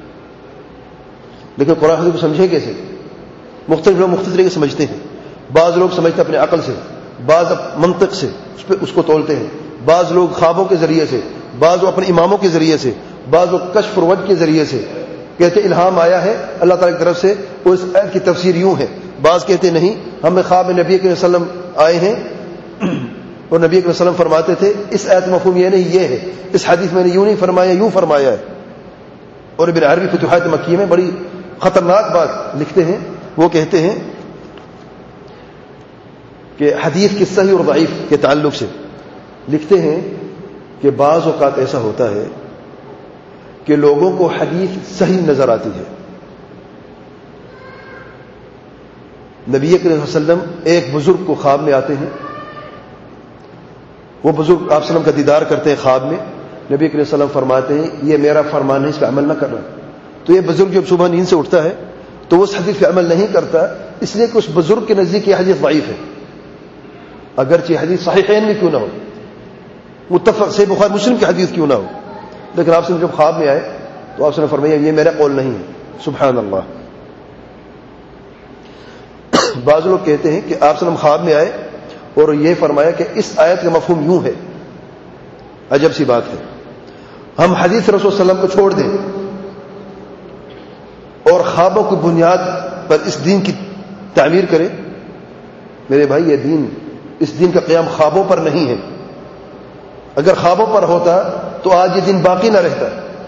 لیکن قرآن حدیث کو سمجھے کیسے؟ مختلف لوگ مختلف طریقے سمجھتے ہیں. بعض لوگ سمجھتے اپنے عقل سے, بعض منطق سے اس پہ اس کو تولتے ہیں, بعض لوگ خوابوں کے ذریعے سے, بعض لوگ اپنے اماموں کے ذریعے سے, بعض لوگ کشف اور وجہ کے ذریعے سے کہتے الہام آیا ہے اللہ تعالیٰ کی طرف سے, اور اس آیت کی تفسیر یوں ہے. بعض کہتے نہیں, ہمیں خواب میں نبی کریم صلی اللہ علیہ وسلم آئے ہیں اور نبی کریم صلی اللہ علیہ وسلم فرماتے تھے اس آیت مفہوم یہ نہیں یہ ہے, اس حدیث میں نے یوں نہیں فرمایا یوں فرمایا ہے. اور ابن عربی فتوحات مکیہ میں بڑی خطرناک بات لکھتے ہیں. وہ کہتے ہیں کہ حدیث کی صحیح اور ضعیف کے تعلق سے لکھتے ہیں کہ بعض اوقات ایسا ہوتا ہے کہ لوگوں کو حدیث صحیح نظر آتی ہے. نبی کریم صلی اللہ علیہ وسلم ایک بزرگ کو خواب میں آتے ہیں, وہ بزرگ آپ صلی اللہ علیہ وسلم کا دیدار کرتے ہیں خواب میں. نبی کریم صلی اللہ علیہ وسلم فرماتے ہیں یہ میرا فرمان ہے, اس پہ عمل نہ کرنا. تو یہ بزرگ جب صبح نیند سے اٹھتا ہے تو وہ اس حدیث پہ عمل نہیں کرتا, اس لیے کہ اس بزرگ کے نزدیک یہ حدیث ضعیف ہے, اگرچہ حدیث صحیحین میں کیوں نہ ہو, متفق صحیح بخاری مسلم کی حدیث کیوں نہ ہو. لیکن آپ سے جب خواب میں آئے تو آپ سے نے فرمایا یہ میرا قول نہیں ہے. سبحان اللہ. بعض لوگ کہتے ہیں کہ آپ سے خواب میں آئے اور یہ فرمایا کہ اس آیت کا مفہوم یوں ہے. عجب سی بات ہے, ہم حدیث رسول صلی اللہ علیہ وسلم کو چھوڑ دیں اور خوابوں کی بنیاد پر اس دین کی تعمیر کریں. میرے بھائی یہ دین, اس دین کا قیام خوابوں پر نہیں ہے. اگر خوابوں پر ہوتا تو آج یہ دین باقی نہ رہتا.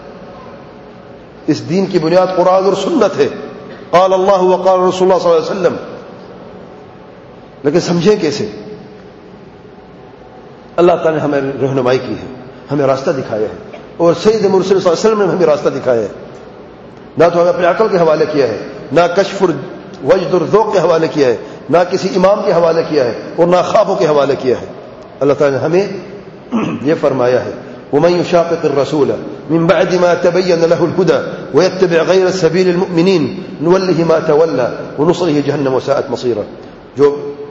اس دین کی بنیاد قرآن اور سنت ہے, قال اللہ وقال رسول اللہ صلی اللہ علیہ وسلم. لیکن سمجھیں کیسے؟ اللہ تعالیٰ نے ہمیں رہنمائی کی ہے, ہمیں راستہ دکھایا ہے, اور سید مرسل صلی اللہ علیہ وسلم نے ہمیں راستہ دکھایا ہے. نہ تو ہمیں اپنے عقل کے حوالے کیا ہے, نہ کشف وجد اور ذوق کے حوالے کیا ہے, نہ کسی امام کے حوالے کیا ہے, اور نہ خوابوں کے حوالے کیا ہے. اللہ تعالیٰ نے ہمیں یہ فرمایا ہے وَمَن يُشَاقِقِ الرَّسُولَ مِن بَعْدِ مَا تَبَيَّنَ لَهُ الْهُدَى وَيَتَّبِعْ غَيْرَ سَبِيلِ الْمُؤْمِنِينَ نُوَلِّهِ مَا تَوَلَّى وَنُصْلِهِ جَهَنَّمَ وَسَاءَتْ مَصِيرًا. جو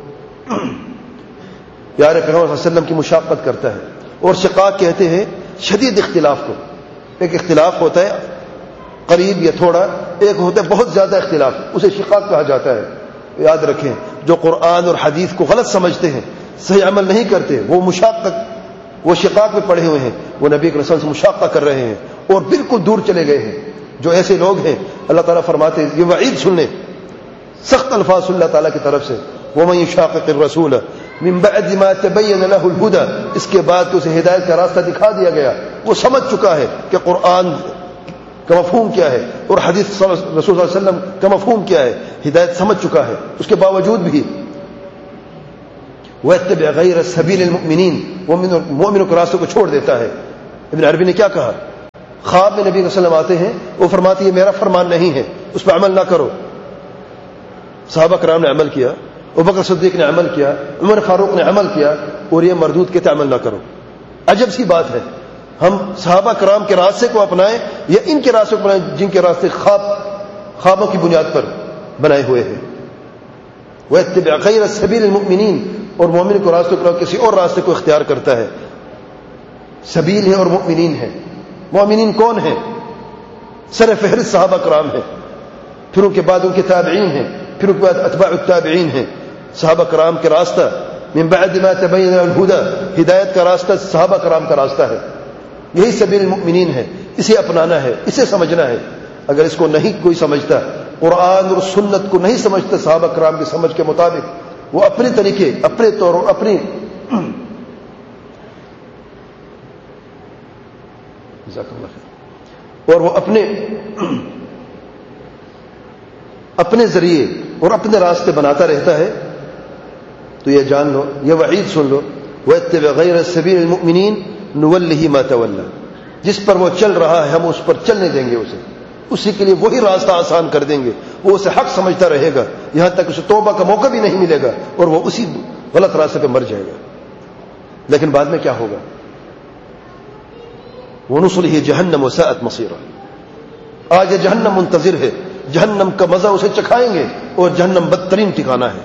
پیارے پیغمبر صلی اللہ علیہ وسلم کی مشاقت کرتا ہے, اور شقاق کہتے ہیں شدید اختلاف کو. ایک اختلاف ہوتا ہے قریب یا تھوڑا, ایک ہوتا ہے بہت زیادہ اختلاف, اسے شقاق کہا جاتا ہے. یاد رکھیں جو قرآن اور حدیث کو غلط سمجھتے ہیں, صحیح عمل نہیں کرتے, وہ مشاقت وہ شقاق میں پڑے ہوئے ہیں, وہ نبی کے رسول سے مشاقہ کر رہے ہیں اور بالکل دور چلے گئے ہیں. جو ایسے لوگ ہیں اللہ تعالیٰ فرماتے ہیں, یہ وعید سن لیں, سخت الفاظ اللہ تعالیٰ کی طرف سے, وَمَن يُشَاقِقِ الرَّسُولَ مِن بَعْدِ مَا تَبَيَّنَ لَهُ الْهُدَى. اس کے بعد کہ اسے ہدایت کا راستہ دکھا دیا گیا, وہ سمجھ چکا ہے کہ قرآن کا مفہوم کیا ہے اور حدیث رسول صلی اللہ علیہ وسلم کا مفہوم کیا ہے, ہدایت سمجھ چکا ہے. اس کے باوجود بھی وَيَتَّبِعْ غَيْرَ سَبِيلِ الْمُؤْمِنِينَ، وہ مومنوں کے راستوں کو چھوڑ دیتا ہے۔ ابن عربی نے کیا کہا؟ خواب میں نبی صلی اللہ علیہ وسلم آتے ہیں، وہ فرماتے ہیں یہ میرا فرمان نہیں ہے، اس پہ عمل نہ کرو۔ صحابہ کرام نے عمل کیا، ابوبکر صدیق نے عمل کیا، عمر فاروق نے عمل کیا، اور یہ مردود کہتے عمل نہ کرو۔ عجب سی بات ہے، ہم صحابہ کرام کے راستے کو اپنائیں یا ان کے راستے کو اپنائیں جن کے راستے خواب خوابوں کی بنیاد پر بنائے ہوئے ہیں۔ وَيَتَّبِعْ غَيْرَ سَبِيلِ الْمُؤْمِنِينَ، اور مومن کو راستے کو کسی اور راستے کو اختیار کرتا ہے۔ سبیل ہے اور مؤمنین ہے۔ مومنین کون ہیں؟ سر فہرست صحابہ کرام ہیں، پھر ان کے بعد ان کے تابعین ہیں، پھر ان کے بعد اتباع التابعین ہیں۔ صحابہ کرام کے راستہ من بعد ما تبین الہدی، ہدایت کا راستہ صحابہ کرام کا راستہ ہے، یہی سبیل المؤمنین ہے، اسے اپنانا ہے، اسے سمجھنا ہے۔ اگر اس کو نہیں کوئی سمجھتا، قرآن اور سنت کو نہیں سمجھتا صحابہ کرام کی سمجھ کے مطابق، وہ اپنے طریقے، اپنے طور اور اپنی اور وہ اپنے اپنے ذریعے اور اپنے راستے بناتا رہتا ہے، تو یہ جان لو، یہ وعید سن لو، وَيَتَّبِعْ غَيْرَ سَبِيلِ الْمُؤْمِنِينَ نُوَلِّهِ مَا تَوَلَّى، جس پر وہ چل رہا ہے ہم اس پر چلنے دیں گے، اسے اسی کے لیے وہی راستہ آسان کر دیں گے، وہ اسے حق سمجھتا رہے گا یہاں تک اسے توبہ کا موقع بھی نہیں ملے گا، اور وہ اسی غلط راستے پہ مر جائے گا۔ لیکن بعد میں کیا ہوگا؟ وَنُصْلِهِ جَهَنَّمَ وَسَاءَتْ مَصِيرًا، آج یہ جہنم منتظر ہے، جہنم کا مزہ اسے چکھائیں گے، اور جہنم بدترین ٹھکانہ ہے۔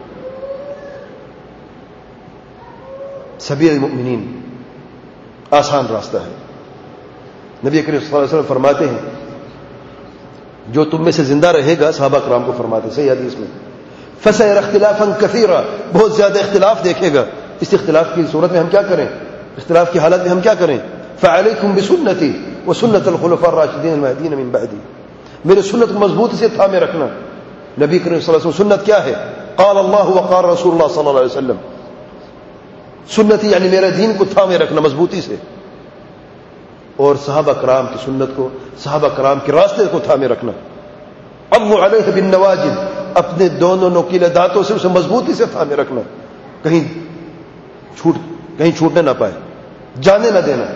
سبیل المؤمنین آسان راستہ ہے۔ نبی کریم صلی اللہ علیہ وسلم فرماتے ہیں جو تم میں سے زندہ رہے گا، صحابہ کرام کو فرماتے صحیح حدیث میں، فَسَيَرَى اخْتِلَافًا كَثِيرًا، بہت زیادہ اختلاف دیکھے گا۔ اس اختلاف کی صورت میں ہم کیا کریں؟ اختلاف کی حالت میں ہم کیا کریں؟ فَعَلَيْكُمْ بِسُنَّتِي وَسُنَّةَ الْخُلَفَاءِ الرَّاشِدِينَ الْمَهْدِيِّينَ مِن بَعْدِي، میرے سنت کو مضبوطی سے تھامے رکھنا۔ نبی کریم صلی اللہ علیہ وسلم سنت کیا ہے؟ قال اللہ وقال رسول اللہ صلی اللہ علیہ وسلم، سنتی یعنی میرے دین کو تھامے رکھنا مضبوطی سے، اور صحابہ کرام کی سنت کو، صحابہ کرام کے راستے کو تھامے رکھنا۔ عضوا علیہ بالنواجذ، اپنے دونوں نوکیلے دانتوں سے اسے مضبوطی سے تھامے رکھنا، کہیں چھوٹ کہیں چھوٹنے نہ پائے، جانے نہ دینا۔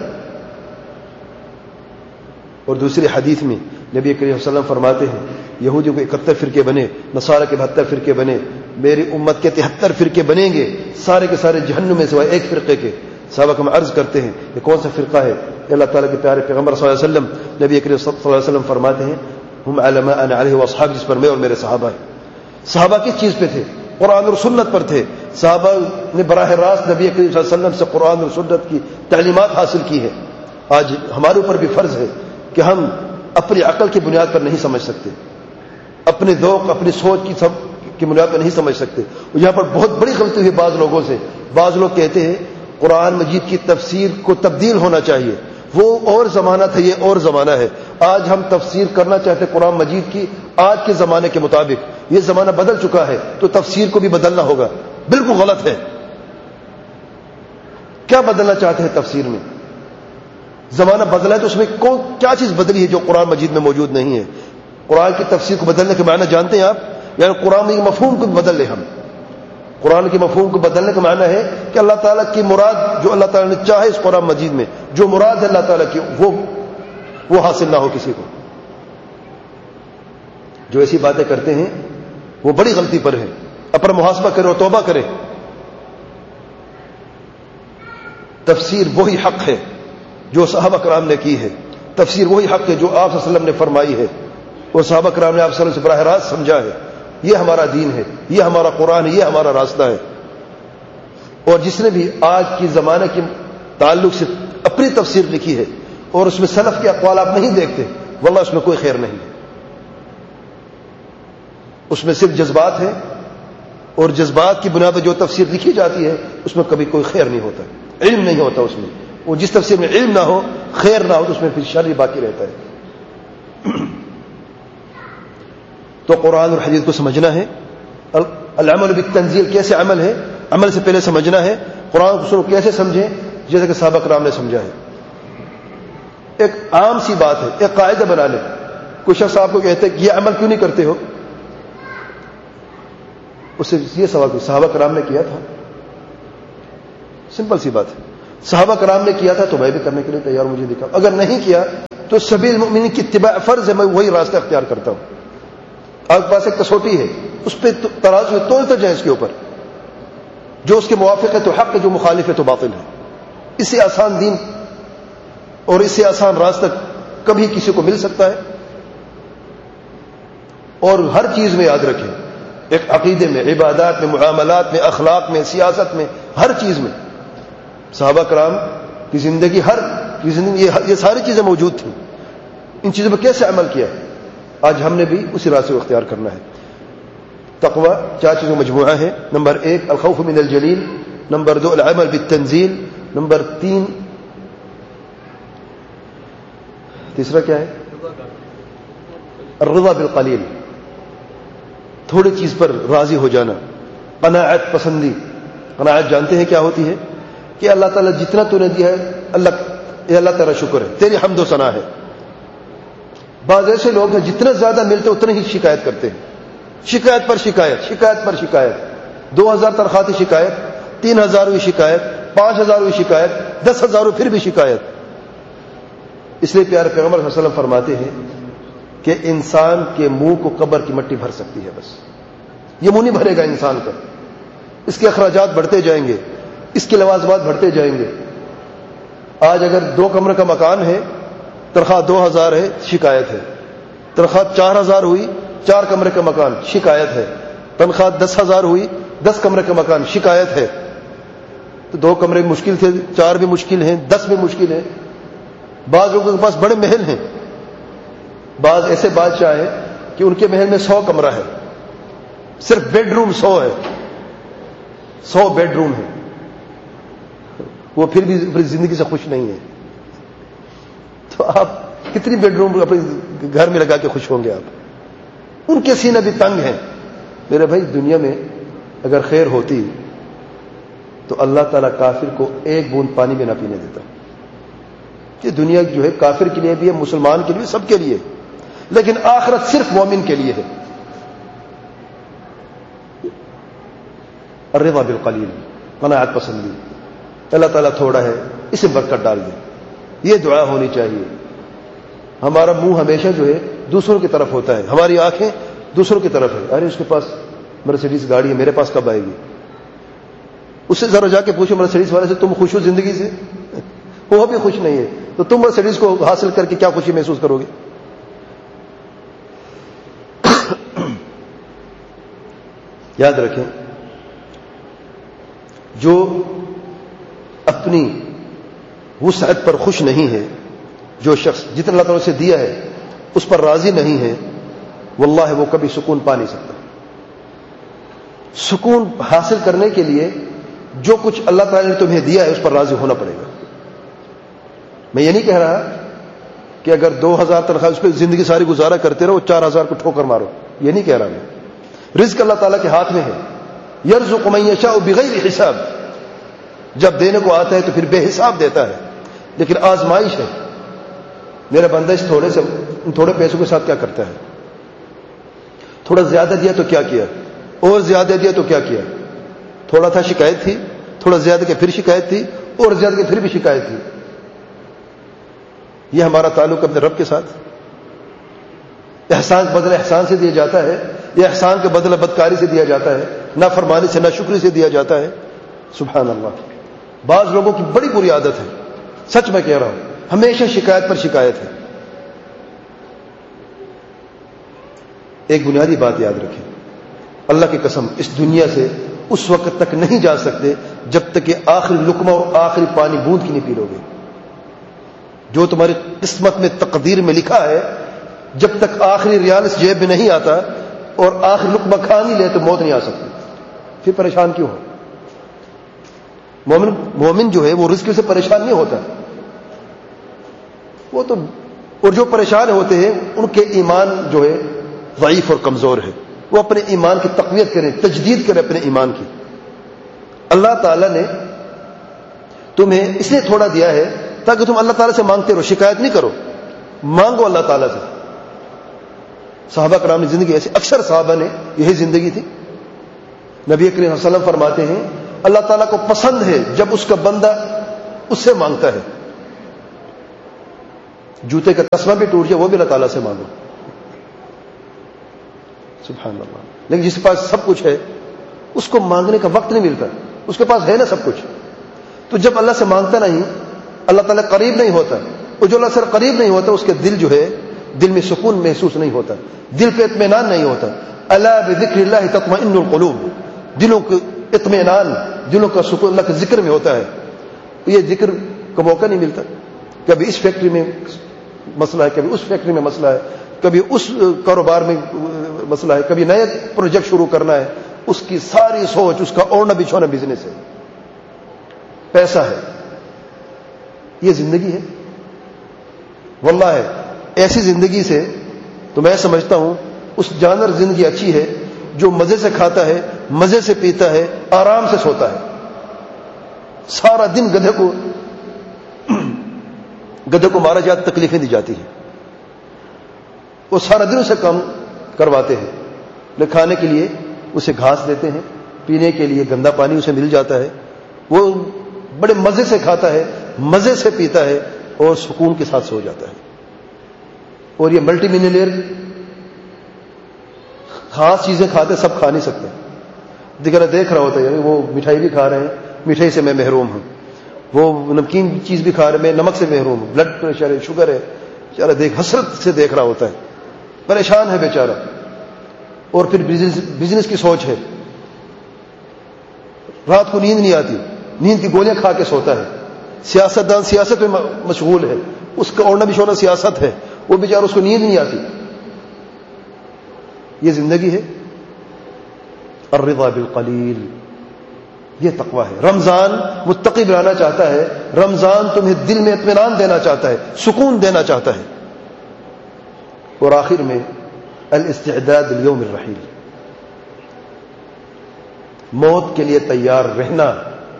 اور دوسری حدیث میں نبی کریم صلی اللہ علیہ وسلم فرماتے ہیں یہودیوں کے اکہتر فرقے بنے، نصارہ کے بہتر فرقے بنے، میری امت کے تہتر فرقے بنیں گے، سارے کے سارے جہنم میں سوائے ایک فرقے کے۔ صحابہ ہم عرض کرتے ہیں یہ کون سا فرقہ ہے؟ اللہ تعالیٰ کے پیارے پیغمبر صلی اللہ علیہ وسلم، نبی کریم صلی اللہ علیہ وسلم فرماتے ہیں ہم علماء انا علیہ واصحاب، جس پر میں اور میرے صحابہ ہیں۔ صحابہ کس چیز پہ تھے؟ قرآن اور سنت پر تھے۔ صحابہ نے براہ راست نبی کریم صلی اللہ علیہ وسلم سے قرآن اور سنت کی تعلیمات حاصل کی ہے۔ آج ہمارے اوپر بھی فرض ہے کہ ہم اپنی عقل کی بنیاد پر نہیں سمجھ سکتے، اپنے ذوق، اپنی سوچ کی سب کی بنیاد پر نہیں سمجھ سکتے۔ یہاں پر بہت بڑی غلطی ہوئی بعض لوگوں سے۔ بعض لوگ کہتے ہیں قرآن مجید کی تفسیر کو تبدیل ہونا چاہیے، وہ اور زمانہ تھا، یہ اور زمانہ ہے۔ آج ہم تفسیر کرنا چاہتے قرآن مجید کی آج کے زمانے کے مطابق، یہ زمانہ بدل چکا ہے تو تفسیر کو بھی بدلنا ہوگا۔ بالکل غلط ہے۔ کیا بدلنا چاہتے ہیں تفسیر میں؟ زمانہ بدلا ہے تو اس میں کون کیا چیز بدلی ہے جو قرآن مجید میں موجود نہیں ہے؟ قرآن کی تفسیر کو بدلنے کے معنی جانتے ہیں آپ؟ یعنی قرآن کے مفہوم کو بدل لیں ہم۔ قرآن کے مفہوم کو بدلنے کا معنی ہے کہ اللہ تعالیٰ کی مراد جو اللہ تعالیٰ نے چاہے اس قرآن مجید میں، جو مراد ہے اللہ تعالیٰ کی، وہ وہ حاصل نہ ہو کسی کو۔ جو ایسی باتیں کرتے ہیں وہ بڑی غلطی پر ہے، اپنا محاسبہ کرے اور توبہ کرے۔ تفسیر وہی حق ہے جو صحابہ کرام نے کی ہے، تفسیر وہی حق ہے جو آپ صلی اللہ علیہ وسلم نے فرمائی ہے، اور صحابہ کرام نے آپ صلی اللہ علیہ وسلم سے براہ راست سمجھا ہے۔ یہ ہمارا دین ہے، یہ ہمارا قرآن ہے، یہ ہمارا راستہ ہے۔ اور جس نے بھی آج کی زمانے کے تعلق سے اپنی تفسیر لکھی ہے اور اس میں سلف کے اقوال آپ نہیں دیکھتے، واللہ اس میں کوئی خیر نہیں ہے۔ اس میں صرف جذبات ہیں، اور جذبات کی بنیاد پر جو تفسیر لکھی جاتی ہے اس میں کبھی کوئی خیر نہیں ہوتا، علم نہیں ہوتا اس میں۔ اور جس تفسیر میں علم نہ ہو، خیر نہ ہو، تو اس میں پھر شر ہی باقی رہتا ہے۔ تو قرآن اور حدیث کو سمجھنا ہے۔ العمل بالتنزیل کیسے عمل ہے؟ عمل سے پہلے سمجھنا ہے۔ قرآن کو کیسے سمجھیں؟ جیسے کہ صحابہ کرام نے سمجھا ہے۔ ایک عام سی بات ہے، ایک قاعدہ بنا لیں۔ کوئی شخص آپ کو کہتے ہیں کہ یہ عمل کیوں نہیں کرتے ہو؟ اس سے یہ سوال کہ صحابہ کرام نے کیا تھا، سمپل سی بات ہے. صحابہ کرام نے کیا تھا تو میں بھی کرنے کے لیے تیار ہوں, مجھے دکھا. اگر نہیں کیا تو سبیل المؤمنین کی اتباع فرض ہے, میں وہی راستہ اختیار کرتا ہوں. آپ کے پاس ایک کسوٹی ہے, اس پہ ترازو میں تولتے جائیں اس کے اوپر, جو اس کے موافق ہے تو حق ہے, جو مخالف ہے تو باطل ہے. اس سے آسان دین اور اس سے آسان راستہ کبھی کسی کو مل سکتا ہے. اور ہر چیز میں یاد رکھیں, ایک عقیدے میں, عبادات میں, معاملات میں, اخلاق میں, سیاست میں, ہر چیز میں صحابہ کرام کی زندگی, ہر کی زندگی یہ ساری چیزیں موجود تھیں. ان چیزوں پر کیسے عمل کیا, آج ہم نے بھی اسی راستے کو اختیار کرنا ہے. تقوی چار چیزوں مجموعہ ہے. نمبر ایک الخوف من الجلیل, نمبر دو العمل بالتنزیل, نمبر تین تیسرا کیا ہے, الرضا بالقلیل, تھوڑی چیز پر راضی ہو جانا. قناعت پسندی, قناعت جانتے ہیں کیا ہوتی ہے, کہ اللہ تعالیٰ جتنا تو نے دیا ہے, اللہ اے اللہ تعالیٰ شکر ہے, تیری حمد و ثنا ہے. بعض ایسے لوگ ہیں جتنا زیادہ ملتے اتنے ہی شکایت کرتے ہیں, شکایت پر شکایت, شکایت پر شکایت. دو ہزار تنخواہ کی شکایت, تین ہزار ہوئی شکایت, پانچ ہزار ہوئی شکایت, دس ہزار ہوئی پھر بھی شکایت. اس لیے پیارے پیغمبر صلی اللہ علیہ وسلم فرماتے ہیں کہ انسان کے منہ کو قبر کی مٹی بھر سکتی ہے, بس یہ منہ نہیں بھرے گا انسان کا. اس کے اخراجات بڑھتے جائیں گے, اس کے لوازمات بڑھتے جائیں گے. آج اگر دو کمرے کا مکان ہے, تنخواہ دو ہزار ہے, شکایت ہے. تنخواہ چار ہزار ہوئی, چار کمرے کا مکان, شکایت ہے. تنخواہ دس ہزار ہوئی, دس کمرے کا مکان, شکایت ہے. تو دو کمرے مشکل تھے, چار بھی مشکل ہیں, دس بھی مشکل ہیں. بعض لوگوں کے پاس بڑے محل ہیں, بعض ایسے بادشاہ ہیں کہ ان کے محل میں سو کمرہ ہے, صرف بیڈ روم سو ہے, سو بیڈ روم ہے, وہ پھر بھی اپنی زندگی سے خوش نہیں ہے. تو آپ کتنی بیڈ روم اپنے گھر میں لگا کے خوش ہوں گے آپ؟ ان کے سینے بھی تنگ ہیں. میرے بھائی, دنیا میں اگر خیر ہوتی تو اللہ تعالیٰ کافر کو ایک بوند پانی میں نہ پینے دیتا. کہ دنیا جو ہے کافر کے لیے بھی ہے, مسلمان کے لیے, سب کے لیے, لیکن آخرت صرف مومن کے لیے ہے. الرضا بالقلیل, قناعت پسندی. اللہ تعالیٰ تھوڑا ہے, اسے برکت ڈال دے, یہ دعا ہونی چاہیے. ہمارا منہ ہمیشہ جو ہے دوسروں کی طرف ہوتا ہے, ہماری آنکھیں دوسروں کی طرف ہے. ارے اس کے پاس مرسیڈیز گاڑی ہے, میرے پاس کب آئے گی؟ اس سے ذرا جا کے پوچھو مرسیڈیز والے سے, تم خوش ہو زندگی سے؟ وہ بھی خوش نہیں ہے, تو تم مرسیڈیز کو حاصل کر کے کیا خوشی محسوس کرو گے؟ یاد رکھیں, جو اپنی وسعت پر خوش نہیں ہے, جو شخص جتنا اللہ تعالیٰ سے دیا ہے اس پر راضی نہیں ہے, واللہ وہ کبھی سکون پا نہیں سکتا. سکون حاصل کرنے کے لیے جو کچھ اللہ تعالیٰ نے تمہیں دیا ہے اس پر راضی ہونا پڑے گا. میں یہ نہیں کہہ رہا کہ اگر دو ہزار تنخواہ اس پہ زندگی ساری گزارا کرتے رہو, چار ہزار کو ٹھوکر مارو, یہ نہیں کہہ رہا میں. رزق اللہ تعالیٰ کے ہاتھ میں ہے, یرزق من یشاء بغیر حساب. جب دینے کو آتا ہے تو پھر بے حساب دیتا ہے, لیکن آزمائش ہے. میرا بندہ اس تھوڑے سے تھوڑے پیسوں کے ساتھ کیا کرتا ہے؟ تھوڑا زیادہ دیا تو کیا کیا, اور زیادہ دیا تو کیا کیا. تھوڑا تھا شکایت تھی, تھوڑا زیادہ کے پھر شکایت تھی, اور زیادہ کے پھر بھی شکایت تھی. یہ ہمارا تعلق اپنے رب کے ساتھ. احسان کے بدلے احسان سے دیا جاتا ہے, یہ احسان کے بدلے بدکاری سے دیا جاتا ہے, نافرمانی سے, ناشکری سے دیا جاتا ہے. سبحان اللہ. بعض لوگوں کی بڑی بری عادت ہے, سچ میں کہہ رہا ہوں, ہمیشہ شکایت پر شکایت ہے. ایک بنیادی بات یاد رکھیں, اللہ کی قسم, اس دنیا سے اس وقت تک نہیں جا سکتے جب تک کہ آخری لقمہ اور آخری پانی بوند کی نہیں پی لو گے. جو تمہاری قسمت میں, تقدیر میں لکھا ہے, جب تک آخری ریال اس جیب میں نہیں آتا اور آخری لقمہ کھا نہیں لے تو موت نہیں آ سکتی. پھر پریشان کیوں ہو؟ مومن مومن جو ہے وہ رزق سے پریشان نہیں ہوتا. وہ تو, اور جو پریشان ہوتے ہیں ان کے ایمان جو ہے ضعیف اور کمزور ہے. وہ اپنے ایمان کی تقویت کریں, تجدید کریں اپنے ایمان کی. اللہ تعالیٰ نے تمہیں اس لیے تھوڑا دیا ہے تاکہ تم اللہ تعالیٰ سے مانگتے رہو, شکایت نہیں کرو, مانگو اللہ تعالیٰ سے. صحابہ کرام کی زندگی ایسے, اکثر صحابہ نے یہی زندگی تھی. نبی کریم صلی اللہ علیہ وسلم فرماتے ہیں اللہ تعالیٰ کو پسند ہے جب اس کا بندہ اس سے مانگتا ہے. جوتے کا تسمہ بھی ٹوٹ جائے وہ بھی اللہ تعالیٰ سے مانگو. سبحان اللہ. لیکن جس کے پاس سب کچھ ہے اس کو مانگنے کا وقت نہیں ملتا. اس کے پاس ہے نا سب کچھ, تو جب اللہ سے مانگتا نہیں اللہ تعالیٰ قریب نہیں ہوتا, اور جو اللہ سے قریب نہیں ہوتا اس کے دل جو ہے دل میں سکون محسوس نہیں ہوتا, دل پہ اطمینان نہیں ہوتا. الا بذکر اللہ تطمئن القلوب, دلوں کا اطمینان, دلوں کا سکون اللہ کے ذکر میں ہوتا ہے. یہ ذکر کا موقع نہیں ملتا. کبھی اس فیکٹری میں مسئلہ ہے, کبھی اس فیکٹری میں مسئلہ ہے, کبھی اس کاروبار میں مسئلہ ہے, کبھی نئے پروجیکٹ شروع کرنا ہے. اس کی ساری سوچ, اس کا اوڑھنا بچھونا بزنس ہے, پیسہ ہے. یہ زندگی ہے واللہ ہے. ایسی زندگی سے تو میں سمجھتا ہوں اس جانور زندگی اچھی ہے جو مزے سے کھاتا ہے, مزے سے پیتا ہے, آرام سے سوتا ہے. سارا دن گدھے کو گدھے کو مارا جاتا, تکلیفیں دی جاتی ہیں, وہ سارا دن اسے کام کرواتے ہیں. لیکن کھانے کے لیے اسے گھاس دیتے ہیں, پینے کے لیے گندا پانی اسے مل جاتا ہے, وہ بڑے مزے سے کھاتا ہے, مزے سے پیتا ہے اور سکون کے ساتھ سو جاتا ہے. اور یہ ملٹی ملینئر خاص چیزیں کھاتے, سب کھا نہیں سکتے. دیگر دیکھ رہا ہوتا ہے وہ مٹھائی بھی کھا رہے ہیں, مٹھائی سے میں محروم ہوں. وہ نمکین چیز بھی کھا رہے, میں نمک سے محروم ہوں. بلڈ پریشر ہے, شوگر ہے, بیچارہ دیکھ حسرت سے دیکھ رہا ہوتا ہے, پریشان ہے بیچارہ. اور پھر بزنس کی سوچ ہے, رات کو نیند نہیں آتی, نیند کی گولیاں کھا کے سوتا ہے. سیاست دان سیاست میں مشغول ہے, اس کا اوڑھنا بچھونا سیاست ہے, وہ بیچارہ اس کو نیند نہیں آتی. یہ زندگی ہے. الرضا بالقلیل, یہ تقویٰ ہے. رمضان متقی بنانا چاہتا ہے, رمضان تمہیں دل میں اطمینان دینا چاہتا ہے, سکون دینا چاہتا ہے. اور آخر میں الاستعداد لیوم الرحیل, موت کے لیے تیار رہنا.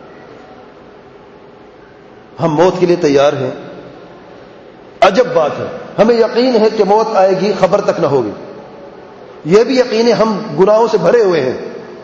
ہم موت کے لیے تیار ہیں. عجب بات ہے, ہمیں یقین ہے کہ موت آئے گی, خبر تک نہ ہوگی. یہ بھی یقین ہے ہم گناہوں سے بھرے ہوئے ہیں.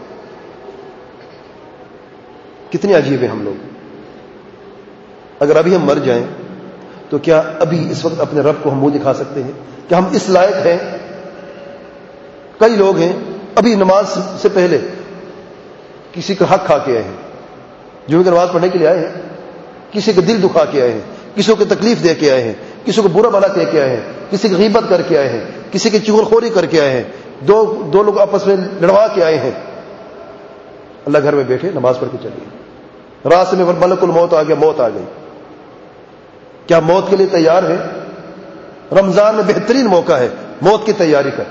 کتنے عجیب ہیں ہم لوگ. اگر ابھی ہم مر جائیں تو کیا ابھی اس وقت اپنے رب کو ہم منہ دکھا سکتے ہیں کہ ہم اس لائق ہیں؟ کئی لوگ ہیں ابھی نماز سے پہلے کسی کا حق کھا کے آئے ہیں, جو کہ نماز پڑھنے کے لیے آئے ہیں, کسی کا دل دکھا کے آئے ہیں, کسی کو تکلیف دے کے آئے ہیں, کسی کو برا بھلا کہہ کے آئے ہیں, کسی کی غیبت کر کے آئے ہیں, کسی کی چغلخوری کر کے آئے ہیں, دو دو لوگ آپس میں لڑوا کے آئے ہیں. اللہ گھر میں بیٹھے نماز پڑھ کے چلیے, راستے میں ملک الموت آ گیا, موت آ گئی. کیا موت کے لیے تیار ہے؟ رمضان میں بہترین موقع ہے موت کی تیاری کا.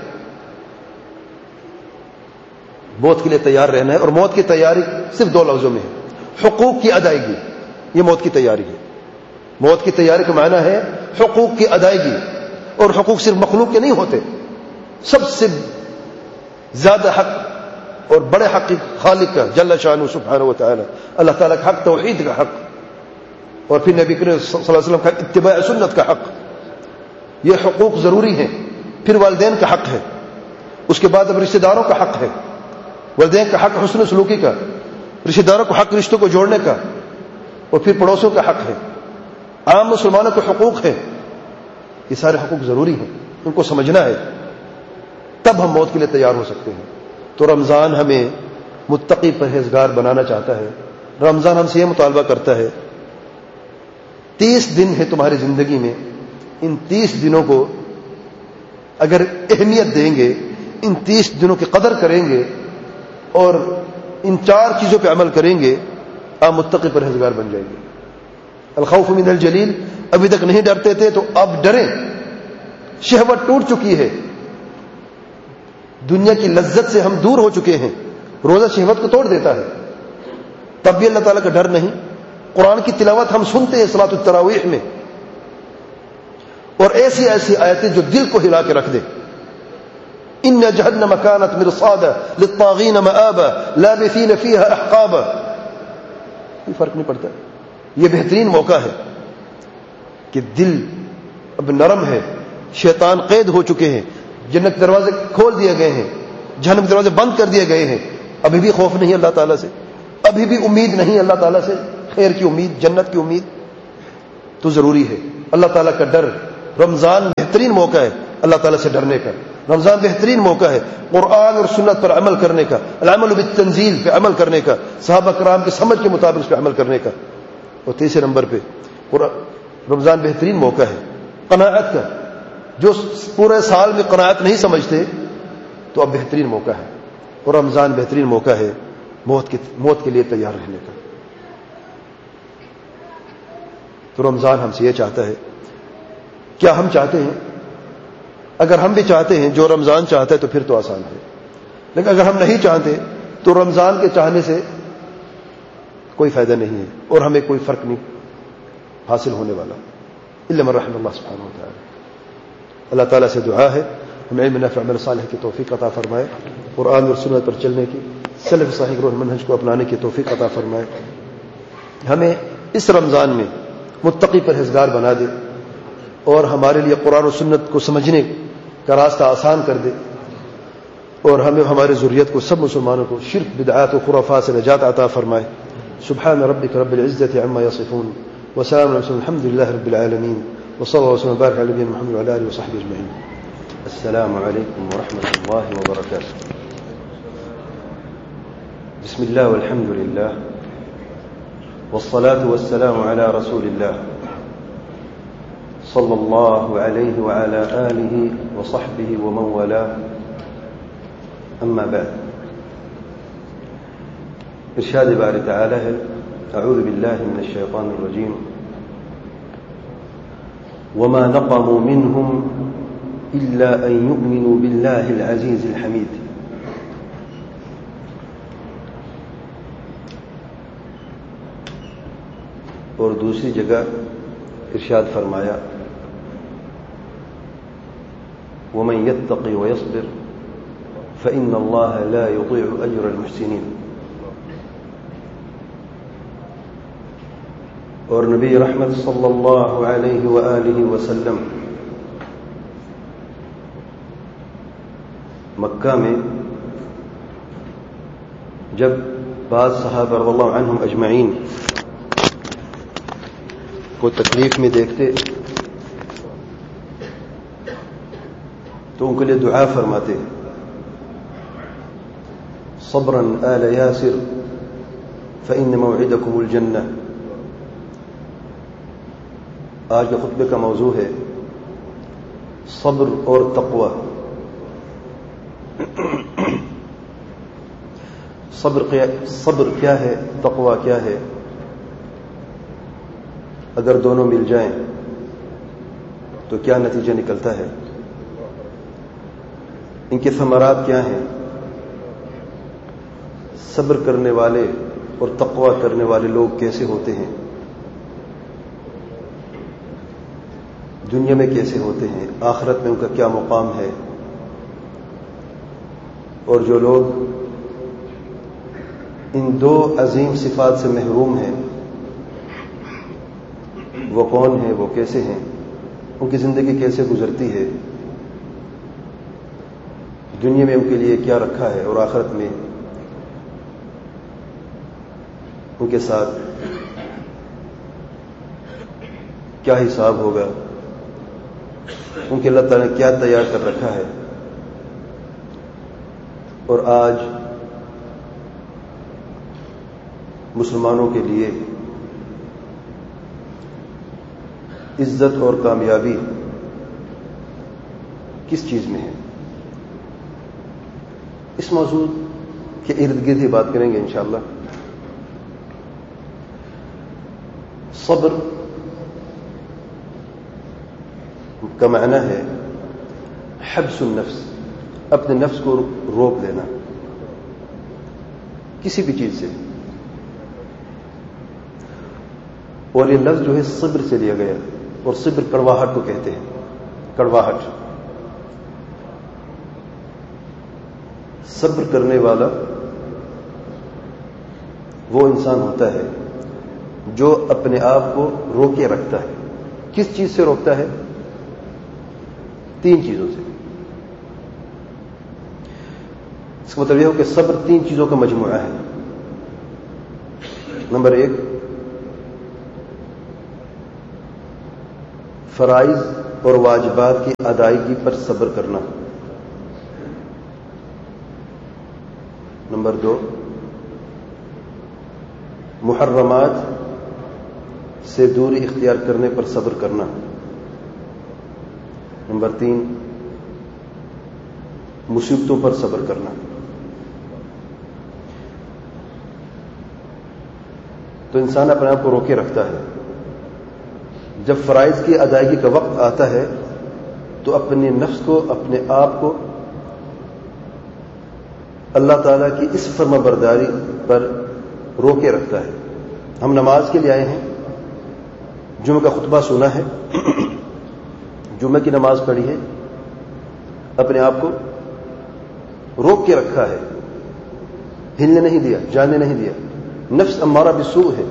موت کے لیے تیار رہنا ہے, اور موت کی تیاری صرف دو لفظوں میں ہے, حقوق کی ادائیگی. یہ موت کی تیاری ہے. موت کی تیاری کا معنی ہے حقوق کی ادائیگی. اور حقوق صرف مخلوق کے نہیں ہوتے, سب سے زیادہ حق اور بڑے حق خالق کا جل شانہ سبحانہ و تعالی, اللہ تعالیٰ کا حق توحید کا حق, اور پھر نبی کریم صلی اللہ علیہ وسلم کا اتباع سنت کا حق. یہ حقوق ضروری ہیں. پھر والدین کا حق ہے, اس کے بعد اب رشتہ داروں کا حق ہے. والدین کا حق حسن سلوکی کا, رشتہ داروں کا حق رشتوں کو جوڑنے کا, اور پھر پڑوسیوں کا حق ہے, عام مسلمانوں کے حقوق ہیں. یہ سارے حقوق ضروری ہیں, ان کو سمجھنا ہے, تب ہم موت کے لیے تیار ہو سکتے ہیں. تو رمضان ہمیں متقی پرہیزگار بنانا چاہتا ہے. رمضان ہم سے یہ مطالبہ کرتا ہے, تیس دن ہے تمہاری زندگی میں, ان تیس دنوں کو اگر اہمیت دیں گے, ان تیس دنوں کی قدر کریں گے, اور ان چار چیزوں پہ عمل کریں گے, آپ متقی پرہیزگار بن جائیں گے. الخوف من الجلیل, ابھی تک نہیں ڈرتے تھے تو اب ڈریں. شہوت ٹوٹ چکی ہے, دنیا کی لذت سے ہم دور ہو چکے ہیں. روزہ شہوت کو توڑ دیتا ہے, تب بھی اللہ تعالیٰ کا ڈر نہیں. قرآن کی تلاوت ہم سنتے ہیں صلاۃ التراویح میں, اور ایسی ایسی آیتیں جو دل کو ہلا کے رکھ دے. ان جہنم کانت مرصادا للطاغین مآبا لابثین فیہا احقابا. کوئی فرق نہیں پڑتا. یہ بہترین موقع ہے کہ دل اب نرم ہے, شیطان قید ہو چکے ہیں, جنت کے دروازے کھول دیے گئے ہیں, جہنم کے دروازے بند کر دیے گئے ہیں. ابھی بھی خوف نہیں اللہ تعالیٰ سے, ابھی بھی امید نہیں اللہ تعالیٰ سے، خیر کی امید، جنت کی امید، تو ضروری ہے اللہ تعالیٰ کا ڈر۔ رمضان بہترین موقع ہے اللہ تعالیٰ سے ڈرنے کا، رمضان بہترین موقع ہے قرآن اور سنت پر عمل کرنے کا، العمل بالتنزیل پہ عمل کرنے کا، صحابہ کرام کی سمجھ کے مطابق اس پہ عمل کرنے کا۔ اور تیسرے نمبر پہ رمضان بہترین موقع ہے قناعت کا، جو پورے سال میں قناعت نہیں سمجھتے تو اب بہترین موقع ہے، اور رمضان بہترین موقع ہے موت کے موت کے لیے تیار رہنے کا۔ تو رمضان ہم سے یہ چاہتا ہے، کیا ہم چاہتے ہیں؟ اگر ہم بھی چاہتے ہیں جو رمضان چاہتا ہے تو پھر تو آسان ہے، لیکن اگر ہم نہیں چاہتے تو رمضان کے چاہنے سے کوئی فائدہ نہیں ہے اور ہمیں کوئی فرق نہیں حاصل ہونے والا، الا من رحم اللہ سبحانہ و تعالی۔ اللہ تعالیٰ سے دعا ہے ہمیں علم نافع عمل صالح کی توفیق عطا فرمائے، قرآن اور سنت پر چلنے کی، سلف صحیح روح منہج کو اپنانے کی توفیق عطا فرمائے، ہمیں اس رمضان میں متقی پرہیزگار بنا دے، اور ہمارے لیے قرآن و سنت کو سمجھنے کا راستہ آسان کر دے، اور ہمیں ہمارے ذریت کو، سب مسلمانوں کو شرک بدعات و خرافات سے نجات عطا فرمائے۔ سبحان ربک رب العزة عما يصفون وسلام علی المرسلین الحمد للہ رب العالمین وصلی اللہ وسلم وبارک علی نبینا محمد وعلی آلہ وصحبہ اجمعین۔ السلام علیکم ورحمۃ اللہ وبرکاتہ۔ بسم اللہ والحمد للہ والصلاة والسلام علی رسول اللہ صلی اللہ علیہ وعلی آلہ وصحبہ ومن والاه، اما بعد۔ ارشاد باری تعالی ہے، اعوذ باللہ من الشیطان الرجیم، وما نقموا منهم الا ان يؤمنوا باللہ العزیز الحمید۔ اور دوسری جگہ ارشاد فرمایا، ومن يتق ويصبر فإن الله لا يضيع أجر المحسنين۔ اور نبی رحمت صلی اللہ علیہ وآلہ وسلم مکہ میں جب بعض صحابہ رضی اللہ عنہم اجمعین کو تکلیف میں دیکھتے تو ان کے لیے دعا فرماتے، صبرا آل یاسر فإن موعدکم الجنہ۔ آج کے خطبے کا موضوع ہے صبر اور تقوی۔ صبر صبر کیا ہے، تقوی کیا ہے؟ اگر دونوں مل جائیں تو کیا نتیجہ نکلتا ہے؟ ان کے ثمرات کیا ہیں؟ صبر کرنے والے اور تقوی کرنے والے لوگ کیسے ہوتے ہیں؟ دنیا میں کیسے ہوتے ہیں؟ آخرت میں ان کا کیا مقام ہے؟ اور جو لوگ ان دو عظیم صفات سے محروم ہیں وہ کون ہیں، وہ کیسے ہیں، ان کی زندگی کیسے گزرتی ہے، دنیا میں ان کے لیے کیا رکھا ہے اور آخرت میں ان کے ساتھ کیا حساب ہوگا، ان کے اللہ تعالیٰ نے کیا تیار کر رکھا ہے۔ اور آج مسلمانوں کے لیے عزت اور کامیابی کس چیز میں ہے، اس موضوع کے ارد گرد ہی بات کریں گے انشاءاللہ۔ صبر کا معنی ہے حبس النفس، اپنے نفس کو روک دینا کسی بھی چیز سے، اور یہ لفظ جو ہے صبر سے لیا گیا، اور صبر کڑواہٹ کو کہتے ہیں، کڑواہٹ۔ صبر کرنے والا وہ انسان ہوتا ہے جو اپنے آپ کو روکے رکھتا ہے۔ کس چیز سے روکتا ہے؟ تین چیزوں سے۔ اس کا مطلب یہ ہو کہ صبر تین چیزوں کا مجموعہ ہے۔ نمبر ایک، فرائض اور واجبات کی ادائیگی پر صبر کرنا. نمبر دو، محرمات سے دوری اختیار کرنے پر صبر کرنا. نمبر تین، مصیبتوں پر صبر کرنا. تو انسان اپنے آپ کو روکے رکھتا ہے. جب فرائض کی ادائیگی کا وقت آتا ہے تو اپنے نفس کو، اپنے آپ کو اللہ تعالیٰ کی اس فرما برداری پر روکے رکھتا ہے. ہم نماز کے لیے آئے ہیں، جمعہ کا خطبہ سنا ہے، جمعہ کی نماز پڑھی ہے، اپنے آپ کو روک کے رکھا ہے، ہلنے نہیں دیا، جانے نہیں دیا. نفس امارہ بالسوء ہے.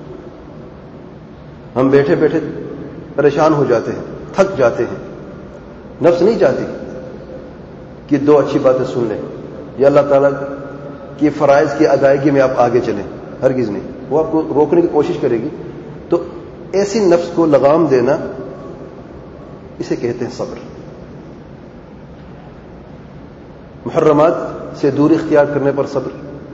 ہم بیٹھے بیٹھے پریشان ہو جاتے ہیں، تھک جاتے ہیں. نفس نہیں چاہتی کہ دو اچھی باتیں سن لیں یا اللہ تعالیٰ کی فرائض کی ادائیگی میں آپ آگے چلیں. ہرگز نہیں. وہ آپ کو روکنے کی کوشش کرے گی. تو ایسی نفس کو لگام دینا، اسے کہتے ہیں صبر. محرمات سے دوری اختیار کرنے پر صبر.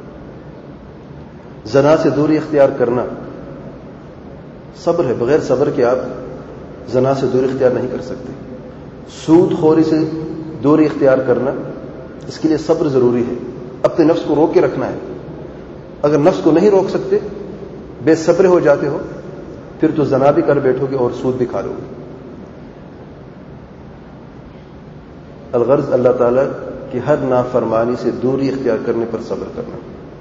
زنا سے دوری اختیار کرنا صبر ہے. بغیر صبر کے آپ زنا سے دوری اختیار نہیں کر سکتے. سود خوری سے دوری اختیار کرنا، اس کے لیے صبر ضروری ہے. اپنے نفس کو روک کے رکھنا ہے. اگر نفس کو نہیں روک سکتے، بے صبر ہو جاتے ہو، پھر تو زنا بھی کر بیٹھو گے اور سود بھی کھا لو گے. الغرض اللہ تعالیٰ کی ہر نافرمانی سے دوری اختیار کرنے پر صبر کرنا.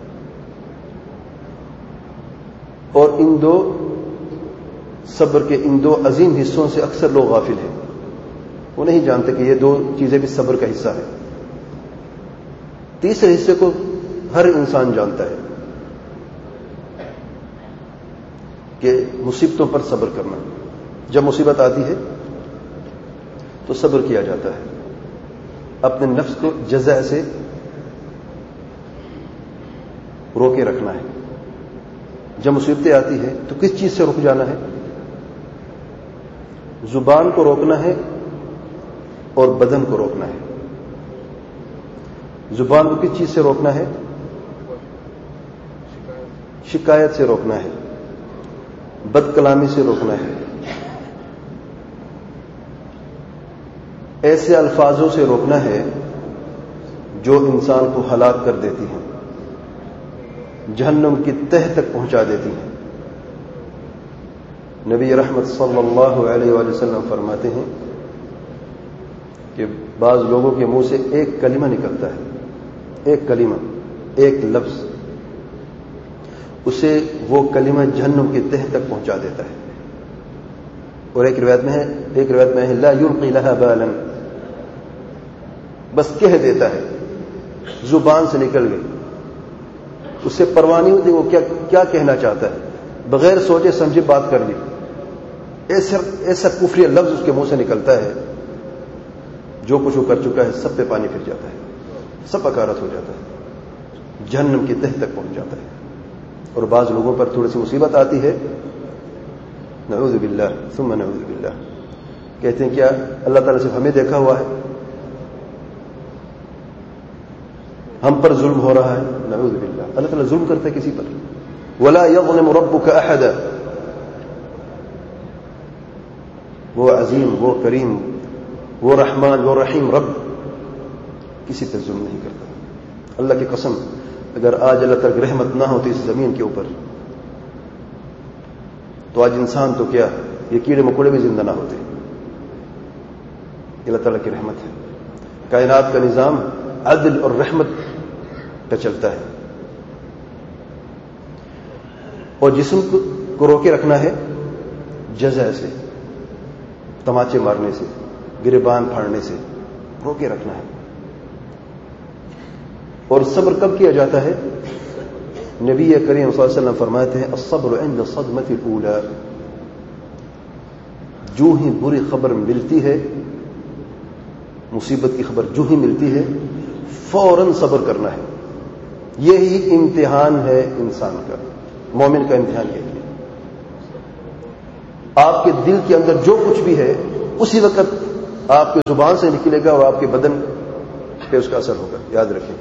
اور ان دو صبر کے ان دو عظیم حصوں سے اکثر لوگ غافل ہیں. وہ نہیں جانتے کہ یہ دو چیزیں بھی صبر کا حصہ ہے. تیسرے حصے کو ہر انسان جانتا ہے کہ مصیبتوں پر صبر کرنا. جب مصیبت آتی ہے تو صبر کیا جاتا ہے. اپنے نفس کو جزع سے روکے رکھنا ہے. جب مصیبتیں آتی ہے تو کس چیز سے رک جانا ہے؟ زبان کو روکنا ہے اور بدن کو روکنا ہے. زبان کو کس چیز سے روکنا ہے؟ شکایت سے روکنا ہے، بد کلامی سے روکنا ہے، ایسے الفاظوں سے روکنا ہے جو انسان کو ہلاک کر دیتی ہیں، جہنم کی تہ تک پہنچا دیتی ہیں. نبی رحمت صلی اللہ علیہ وآلہ وسلم فرماتے ہیں کہ بعض لوگوں کے منہ سے ایک کلمہ نکلتا ہے، ایک کلمہ، ایک لفظ، اسے وہ کلمہ جہنم کی تہ تک پہنچا دیتا ہے. اور ایک روایت میں ہے ایک روایت میں ہے لا یلقی لها بالا، بس کہہ دیتا ہے، زبان سے نکل گئی، اس سے پرواہ نہیں ہوتی وہ کیا کیا کہنا چاہتا ہے، بغیر سوچے سمجھے بات کر لی. ایسا ایسا کفری لفظ اس کے منہ سے نکلتا ہے، جو کچھ وہ کر چکا ہے سب پہ پانی پھر جاتا ہے، سب اکارت ہو جاتا ہے، جہنم کی تہ تک پہنچ جاتا ہے. اور بعض لوگوں پر تھوڑی سی مصیبت آتی ہے، نعوذ باللہ ثم نعوذ باللہ، کہتے ہیں کیا اللہ تعالیٰ صرف ہمیں دیکھا ہوا ہے، ہم پر ظلم ہو رہا ہے؟ نعوذ باللہ. اللہ تعالیٰ ظلم کرتا ہے کسی پر؟ ولا یظلم ربک احدا. وہ عظیم، وہ کریم، وہ رحمان، وہ رحیم رب کسی پر ظلم نہیں کرتا. اللہ کی قسم، اگر آج اللہ تعالیٰ کی رحمت نہ ہوتی اس زمین کے اوپر تو آج انسان تو کیا، یہ کیڑے مکوڑے بھی زندہ نہ ہوتے. اللہ تعالیٰ کی رحمت ہے. کائنات کا نظام عدل اور رحمت پہ چلتا ہے. اور جسم کو روکے رکھنا ہے جزع سے، تماچے مارنے سے، گریبان پھاڑنے سے روکے رکھنا ہے. اور صبر کب کیا جاتا ہے؟ نبی کریم صلی اللہ علیہ وسلم فرماتے ہیں الصبر عند الصدمۃ الاولى، جو ہی بری خبر ملتی ہے، مصیبت کی خبر جو ہی ملتی ہے، فوراً صبر کرنا ہے. یہی امتحان ہے انسان کا. مومن کا امتحان یہ ہے آپ کے دل کے اندر جو کچھ بھی ہے اسی وقت آپ کی زبان سے نکلے گا اور آپ کے بدن پہ اس کا اثر ہوگا. یاد رکھیں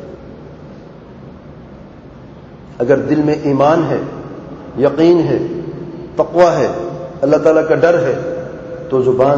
اگر دل میں ایمان ہے، یقین ہے، تقوی ہے، اللہ تعالیٰ کا ڈر ہے تو زبان